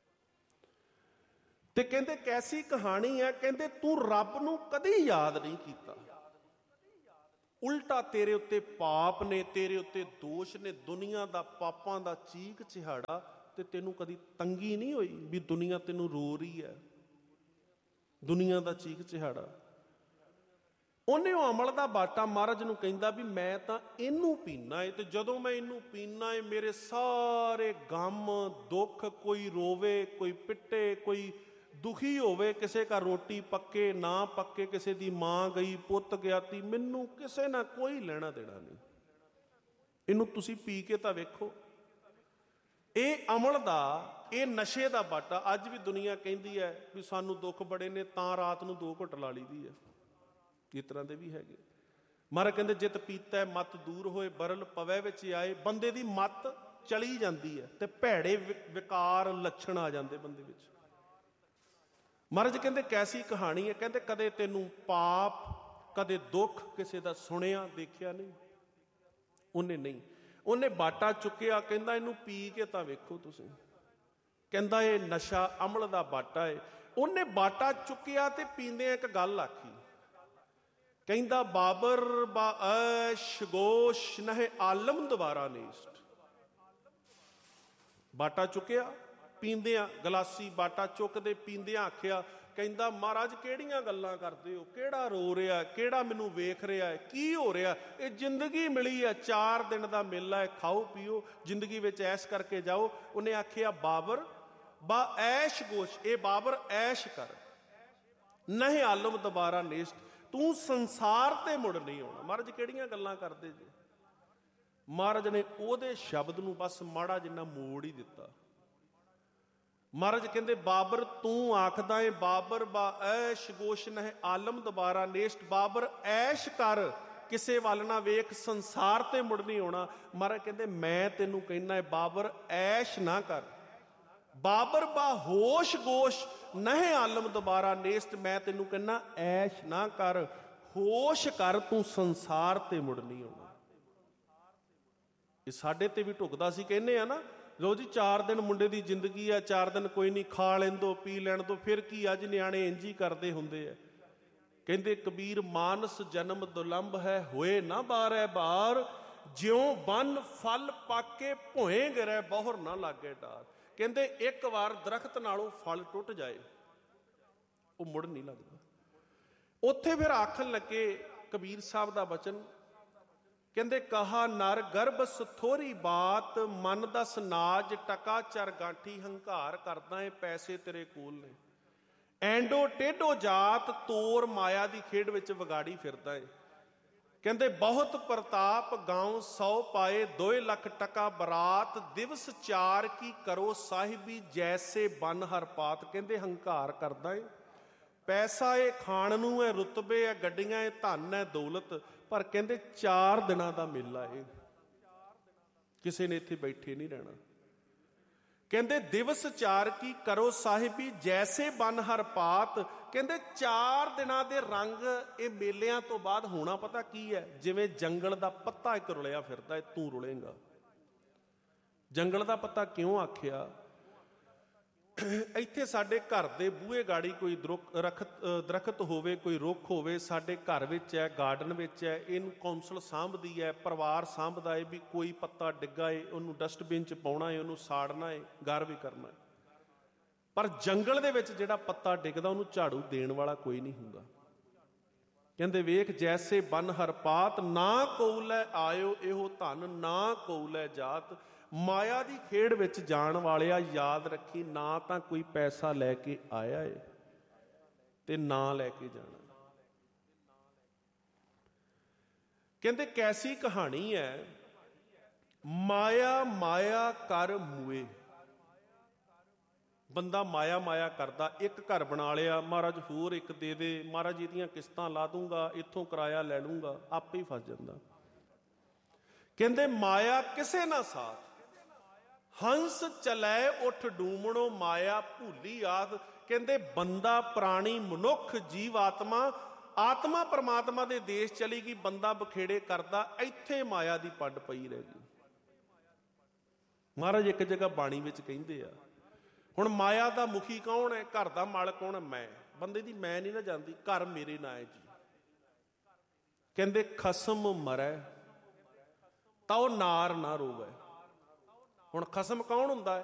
[SPEAKER 1] ਤੇ ਕਹਿੰਦੇ ਕੈਸੀ ਕਹਾਣੀ ਹੈ, ਕਹਿੰਦੇ ਤੂੰ ਰੱਬ ਨੂੰ ਕਦੀ ਯਾਦ ਨਹੀਂ ਕੀਤਾ, ਉਲਟਾ ਤੇਰੇ ਉੱਤੇ ਪਾਪ ਨੇ, ਤੇਰੇ ਉੱਤੇ ਦੋਸ਼ ਨੇ, ਦੁਨੀਆ ਦਾ ਪਾਪਾਂ ਦਾ ਚੀਕ ਚਿਹਾੜਾ, ਤੇ ਤੈਨੂੰ ਕਦੀ ਤੰਗੀ ਨਹੀਂ ਹੋਈ ਵੀ ਦੁਨੀਆ ਤੈਨੂੰ ਰੋ ਰਹੀ ਹੈ, ਦੁਨੀਆ ਦਾ ਚੀਕ ਚਿਹਾੜਾ। ਉਹਨੇ ਉਹ ਅਮਲ ਦਾ ਬਾਟਾ ਮਹਾਰਾਜ ਨੂੰ ਕਹਿੰਦਾ ਵੀ ਮੈਂ ਤਾਂ ਇਹਨੂੰ ਪੀਣਾ ਏ, ਤੇ ਜਦੋਂ ਮੈਂ ਇਹਨੂੰ ਪੀਣਾ ਏ ਮੇਰੇ ਸਾਰੇ ਗਮ ਦੁੱਖ, ਕੋਈ ਰੋਵੇ, ਕੋਈ ਪਿੱਟੇ, ਕੋਈ ਦੁਖੀ ਹੋਵੇ, ਕਿਸੇ ਘਰ ਰੋਟੀ ਪੱਕੇ ਨਾ ਪੱਕੇ, ਕਿਸੇ ਦੀ ਮਾਂ ਗਈ, ਪੁੱਤ ਗਿਆ ਤੀ, ਮੈਨੂੰ ਕਿਸੇ ਨਾਲ ਕੋਈ ਲੈਣਾ ਦੇਣਾ ਨਹੀਂ। ਇਹਨੂੰ ਤੁਸੀਂ ਪੀ ਕੇ ਤਾਂ ਵੇਖੋ। ਇਹ ਅਮਲ ਦਾ, ਇਹ ਨਸ਼ੇ ਦਾ ਬਾਟਾ। ਅੱਜ ਵੀ ਦੁਨੀਆ ਕਹਿੰਦੀ ਹੈ ਵੀ ਸਾਨੂੰ ਦੁੱਖ ਬੜੇ ਨੇ ਤਾਂ ਰਾਤ ਨੂੰ ਦੋ ਘੁੱਟ ਲਾ ਲਈ ਦੀ ਹੈ। ਇਸ ਤਰ੍ਹਾਂ ਦੇ ਵੀ ਹੈਗੇ। ਮਹਾਰਾਜ ਕਹਿੰਦੇ ਜਿਤ ਪੀਤਾ ਮਤ ਦੂਰ ਹੋਏ, ਬਰਲ ਪਵੈ ਵਿੱਚ ਆਏ। ਬੰਦੇ ਦੀ ਮੱਤ ਚਲੀ ਜਾਂਦੀ ਹੈ ਤੇ ਭੈੜੇ ਵਿਕਾਰ ਲੱਛਣ ਆ ਜਾਂਦੇ ਬੰਦੇ ਵਿੱਚ। ਮਹਾਰਾਜ ਕਹਿੰਦੇ ਕੈਸੀ ਕਹਾਣੀ ਹੈ, ਕਹਿੰਦੇ ਕਦੇ ਤੈਨੂੰ ਪਾਪ, ਕਦੇ ਦੁੱਖ ਕਿਸੇ ਦਾ ਸੁਣਿਆ ਦੇਖਿਆ ਨਹੀਂ। ਉਹਨੇ ਨਹੀਂ, ਉਹਨੇ ਬਾਟਾ ਚੁੱਕਿਆ, ਕਹਿੰਦਾ ਇਹਨੂੰ ਪੀ ਕੇ ਤਾਂ ਵੇਖੋ ਤੁਸੀਂ। ਕਹਿੰਦਾ ਇਹ ਨਸ਼ਾ ਅਮਲ ਦਾ ਬਾਟਾ ਹੈ। ਉਹਨੇ ਬਾਟਾ ਚੁੱਕਿਆ ਤੇ ਪੀਂਦੇ ਇੱਕ ਗੱਲ ਆਖੀ, ਕਹਿੰਦਾ ਬਾਬਰ ਬਾ ਐਸ਼ ਗੋਸ਼ ਨਹਿ ਆਲਮ ਦੁਬਾਰਾ ਨੇਸ਼ਟ। ਬਾਟਾ ਚੁੱਕਿਆ, ਪੀਂਦਿਆਂ ਗਲਾਸੀ ਬਾਟਾ ਚੁੱਕਦੇ ਪੀਂਦਿਆਂ ਆਖਿਆ, ਕਹਿੰਦਾ ਮਹਾਰਾਜ ਕਿਹੜੀਆਂ ਗੱਲਾਂ ਕਰਦੇ ਹੋ, ਕਿਹੜਾ ਰੋ ਰਿਹਾ, ਕਿਹੜਾ ਮੈਨੂੰ ਵੇਖ ਰਿਹਾ ਹੈ, ਕੀ ਹੋ ਰਿਹਾ? ਇਹ ਜ਼ਿੰਦਗੀ ਮਿਲੀ ਹੈ, ਚਾਰ ਦਿਨ ਦਾ ਮੇਲਾ ਹੈ, ਖਾਓ ਪੀਓ, ਜ਼ਿੰਦਗੀ ਵਿੱਚ ਐਸ਼ ਕਰਕੇ ਜਾਓ। ਉਹਨੇ ਆਖਿਆ ਬਾਬਰ ਬਾ ਐਸ਼ ਗੋਸ਼, ਇਹ ਬਾਬਰ ਐਸ਼ ਕਰ, ਨਹੀਂ ਆਲਮ ਦੁਬਾਰਾ ਨੇਸ਼ਟ, ਤੂੰ ਸੰਸਾਰ ਤੇ ਮੁੜ ਨਹੀਂ ਆਉਣਾ। ਮਹਾਰਾਜ ਕਿਹੜੀਆਂ ਗੱਲਾਂ ਕਰਦੇ ਜੀ? ਮਹਾਰਾਜ ਨੇ ਉਹਦੇ ਸ਼ਬਦ ਨੂੰ ਬਸ ਮਾੜਾ ਜਿੰਨਾ ਮੋੜ ਹੀ ਦਿੱਤਾ। ਮਹਾਰਾਜ ਕਹਿੰਦੇ ਬਾਬਰ ਤੂੰ ਆਖਦਾ ਏ ਬਾਬਰ ਬਾ ਐਸ਼ ਗੋਸ਼ ਨਹਿ ਆਲਮ ਦੁਬਾਰਾ ਨੇਸ਼ਟ, ਬਾਬਰ ਐਸ਼ ਕਰ, ਕਿਸੇ ਵੱਲ ਨਾ ਵੇਖ, ਸੰਸਾਰ ਤੇ ਮੁੜ ਨਹੀਂ ਆਉਣਾ। ਮਹਾਰਾਜ ਕਹਿੰਦੇ ਮੈਂ ਤੈਨੂੰ ਕਹਿਣਾ ਹੈ ਬਾਬਰ ਐਸ਼ ਨਾ ਕਰ, ਬਾਬਰ ਬਾ ਹੋਸ਼ ਗੋਸ਼ ਨਹਿ ਆਲਮ ਦੁਬਾਰਾ ਨੇਸ਼ਟ, ਮੈਂ ਤੈਨੂੰ ਕਹਿਣਾ ਐਸ਼ ਨਾ ਕਰ, ਹੋਸ਼ ਕਰ, ਤੂੰ ਸੰਸਾਰ ਤੇ ਮੁੜ ਨਹੀਂ ਆਉਣਾ। ਇਹ ਸਾਡੇ ਤੇ ਵੀ ਢੁਕਦਾ ਸੀ। ਕਹਿੰਦੇ ਆ ਨਾ ਲੋ ਜੀ ਚਾਰ ਦਿਨ ਮੁੰਡੇ ਦੀ ਜ਼ਿੰਦਗੀ ਆ, ਚਾਰ ਦਿਨ ਕੋਈ ਨਹੀਂ, ਖਾ ਲੈਣ ਦੋ, ਪੀ ਲੈਣ ਦੋ, ਫਿਰ ਕੀ? ਅੱਜ ਨਿਆਣੇ ਇੰਝ ਹੀ ਕਰਦੇ ਹੁੰਦੇ ਆ। ਕਹਿੰਦੇ ਕਬੀਰ ਮਾਨਸ ਜਨਮ ਦੁਲੰਭ ਹੈ, ਹੋਏ ਨਾ ਬਾਰੈ ਬਾਰ, ਜਿਉਂ ਬੰਨ ਫਲ ਪਾਕੇ ਭੋਏ ਗਿਰੈ, ਬਹੁਰ ਨਾ ਲਾਗੇ ਡਾਰ। ਕਹਿੰਦੇ ਇੱਕ ਵਾਰ ਦਰਖਤ ਨਾਲੋਂ ਫਲ ਟੁੱਟ ਜਾਏ ਉਹ ਮੁੜ ਨਹੀਂ ਲੱਗਦਾ। ਉੱਥੇ ਫਿਰ ਆਖਣ ਲੱਗੇ ਕਬੀਰ ਸਾਹਿਬ ਦਾ ਬਚਨ, ਕਹਿੰਦੇ ਕਹਾ ਨਰ ਗਰਭ ਸਥੋਰੀ ਬਾਤ, ਮਨ ਦਸ ਨਾਜ ਟਕਾ ਚਰ ਗਾਂਠੀ, ਹੰਕਾਰ ਕਰਦਾ ਏ ਪੈਸੇ ਤੇਰੇ ਕੋਲ ਨੇ, ਐਂਡੋ ਟੇਢੋ ਜਾਤ ਤੋਰ ਮਾਇਆ ਦੀ ਖੇਡ ਵਿੱਚ ਵਿਗਾੜੀ ਫਿਰਦਾ ਏ। ਕਹਿੰਦੇ ਬਹੁਤ ਪ੍ਰਤਾਪ ਗਾਉ ਸੌ ਪਾਏ, ਦੋਏ ਲੱਖ ਟਕਾ ਬਰਾਤ, ਦਿਵਸ ਚਾਰ ਕੀ ਕਰੋ ਸਾਹਿਬੀ, ਜੈਸੇ ਬਨ ਹਰ ਪਾਤ। ਕਹਿੰਦੇ ਹੰਕਾਰ ਕਰਦਾ ਏ, ਪੈਸਾ ਏ ਖਾਣ ਨੂੰ ਹੈ, ਰੁਤਬੇ ਹੈ, ਗੱਡੀਆਂ ਏ, ਧਨ ਹੈ, ਦੌਲਤ, ਪਰ ਕਹਿੰਦੇ ਚਾਰ ਦਿਨਾਂ ਦਾ ਮੇਲਾ ਏ, ਕਿਸੇ ਨੇ ਇੱਥੇ ਬੈਠੇ ਨਹੀਂ ਰਹਿਣਾ। ਕਹਿੰਦੇ ਦਿਵਸ ਚਾਰ ਕੀ ਕਰੋ ਸਾਹਿਬੀ, ਜੈਸੇ ਬਨ ਹਰ ਪਾਤ। ਕਹਿੰਦੇ ਚਾਰ ਦਿਨਾਂ ਦੇ ਰੰਗ ਇਹ ਮੇਲਿਆਂ ਤੋਂ ਬਾਅਦ ਹੋਣਾ ਪਤਾ ਕੀ ਹੈ? ਜਿਵੇਂ ਜੰਗਲ ਦਾ ਪੱਤਾ ਇੱਕ ਰੁਲਿਆ ਫਿਰਦਾ ਹੈ, ਤੂੰ ਰੁਲੇਂਗਾ। ਜੰਗਲ ਦਾ ਪੱਤਾ ਕਿਉਂ ਆਖਿਆ? ਇੱਥੇ ਸਾਡੇ ਘਰ ਦੇ ਬੂਹੇ ਗਾੜੀ ਕੋਈ ਦਰੁੱਖ ਰਖਤ ਦਰਖਤ ਹੋਵੇ, ਕੋਈ ਰੁੱਖ ਹੋਵੇ, ਸਾਡੇ ਘਰ ਵਿੱਚ ਹੈ, ਗਾਰਡਨ ਵਿੱਚ ਹੈ, ਇਹਨੂੰ ਕੌਂਸਲ ਸਾਂਭਦੀ ਹੈ, ਪਰਿਵਾਰ ਸਾਂਭਦਾ ਹੈ ਵੀ ਕੋਈ ਪੱਤਾ ਡਿੱਗਾ ਏ ਉਹਨੂੰ ਡਸਟਬਿਨ 'ਚ ਪਾਉਣਾ ਏ, ਉਹਨੂੰ ਸਾੜਨਾ ਏ, ਗਾਰ ਵੀ ਕਰਨਾ ਏ। ਪਰ ਜੰਗਲ ਦੇ ਵਿੱਚ ਜਿਹੜਾ ਪੱਤਾ ਡਿੱਗਦਾ ਉਹਨੂੰ ਝਾੜੂ ਦੇਣ ਵਾਲਾ ਕੋਈ ਨਹੀਂ ਹੁੰਦਾ। ਕਹਿੰਦੇ ਵੇਖ ਜੈਸੇ ਬਨ ਹਰਪਾਤ, ਨਾ ਕੋਉ ਲੈ ਆਇਓ ਇਹੋ ਧਨ, ਨਾ ਕੋਉ ਲੈ ਜਾਤ। ਮਾਇਆ ਦੀ ਖੇਡ ਵਿੱਚ ਜਾਣ ਵਾਲਿਆ ਯਾਦ ਰੱਖੀ, ਨਾ ਤਾਂ ਕੋਈ ਪੈਸਾ ਲੈ ਕੇ ਆਇਆ ਏ ਤੇ ਨਾ ਲੈ ਕੇ ਜਾਣਾ। ਕਹਿੰਦੇ ਕੈਸੀ ਕਹਾਣੀ ਹੈ, ਮਾਇਆ ਮਾਇਆ ਕਰ ਮੂਏ। ਬੰਦਾ ਮਾਇਆ ਮਾਇਆ ਕਰਦਾ, ਇੱਕ ਘਰ ਬਣਾ ਲਿਆ, ਮਹਾਰਾਜ ਹੋਰ ਇੱਕ ਦੇ ਦੇ, ਮਹਾਰਾਜ ਇਹਦੀਆਂ ਕਿਸ਼ਤਾਂ ਲਾ ਦੂੰਗਾ, ਇੱਥੋਂ ਕਿਰਾਇਆ ਲੈ ਲੂੰਗਾ, ਆਪੇ ਹੀ ਫਸ ਜਾਂਦਾ। ਕਹਿੰਦੇ ਮਾਇਆ ਕਿਸੇ ਨਾ ਸਾਥ, ਹੰਸ ਚਲੈ ਉੱਠ ਡੂਮਣੋ, ਮਾਇਆ ਭੂਲੀ ਆਦ। ਕਹਿੰਦੇ ਬੰਦਾ ਪ੍ਰਾਣੀ ਮਨੁੱਖ ਜੀਵ ਆਤਮਾ, ਆਤਮਾ ਪਰਮਾਤਮਾ ਦੇ ਦੇਸ਼ ਚਲੀ ਗਈ, ਬੰਦਾ ਬਖੇੜੇ ਕਰਦਾ, ਇੱਥੇ ਮਾਇਆ ਦੀ ਪੱਡ ਪਈ ਰਹਿ ਗਈ। ਮਹਾਰਾਜ ਇੱਕ ਜਗ੍ਹਾ ਬਾਣੀ ਵਿੱਚ ਕਹਿੰਦੇ ਆ, ਹੁਣ ਮਾਇਆ ਦਾ ਮੁਖੀ ਕੌਣ ਹੈ, ਘਰ ਦਾ ਮਾਲਕ ਕੌਣ ਹੈ, ਮੈਂ। ਬੰਦੇ ਦੀ ਮੈਂ ਨਹੀਂ ਨਾ ਜਾਂਦੀ, ਘਰ ਮੇਰੇ ਨਾਂ ਹੈ ਜੀ। ਕਹਿੰਦੇ ਖਸਮ ਮਰੈ ਤਾਂ ਉਹ ਨਾਰ ਨਾ ਰੋਵੈ। ਹੁਣ ਖਸਮ ਕੌਣ ਹੁੰਦਾ ਹੈ,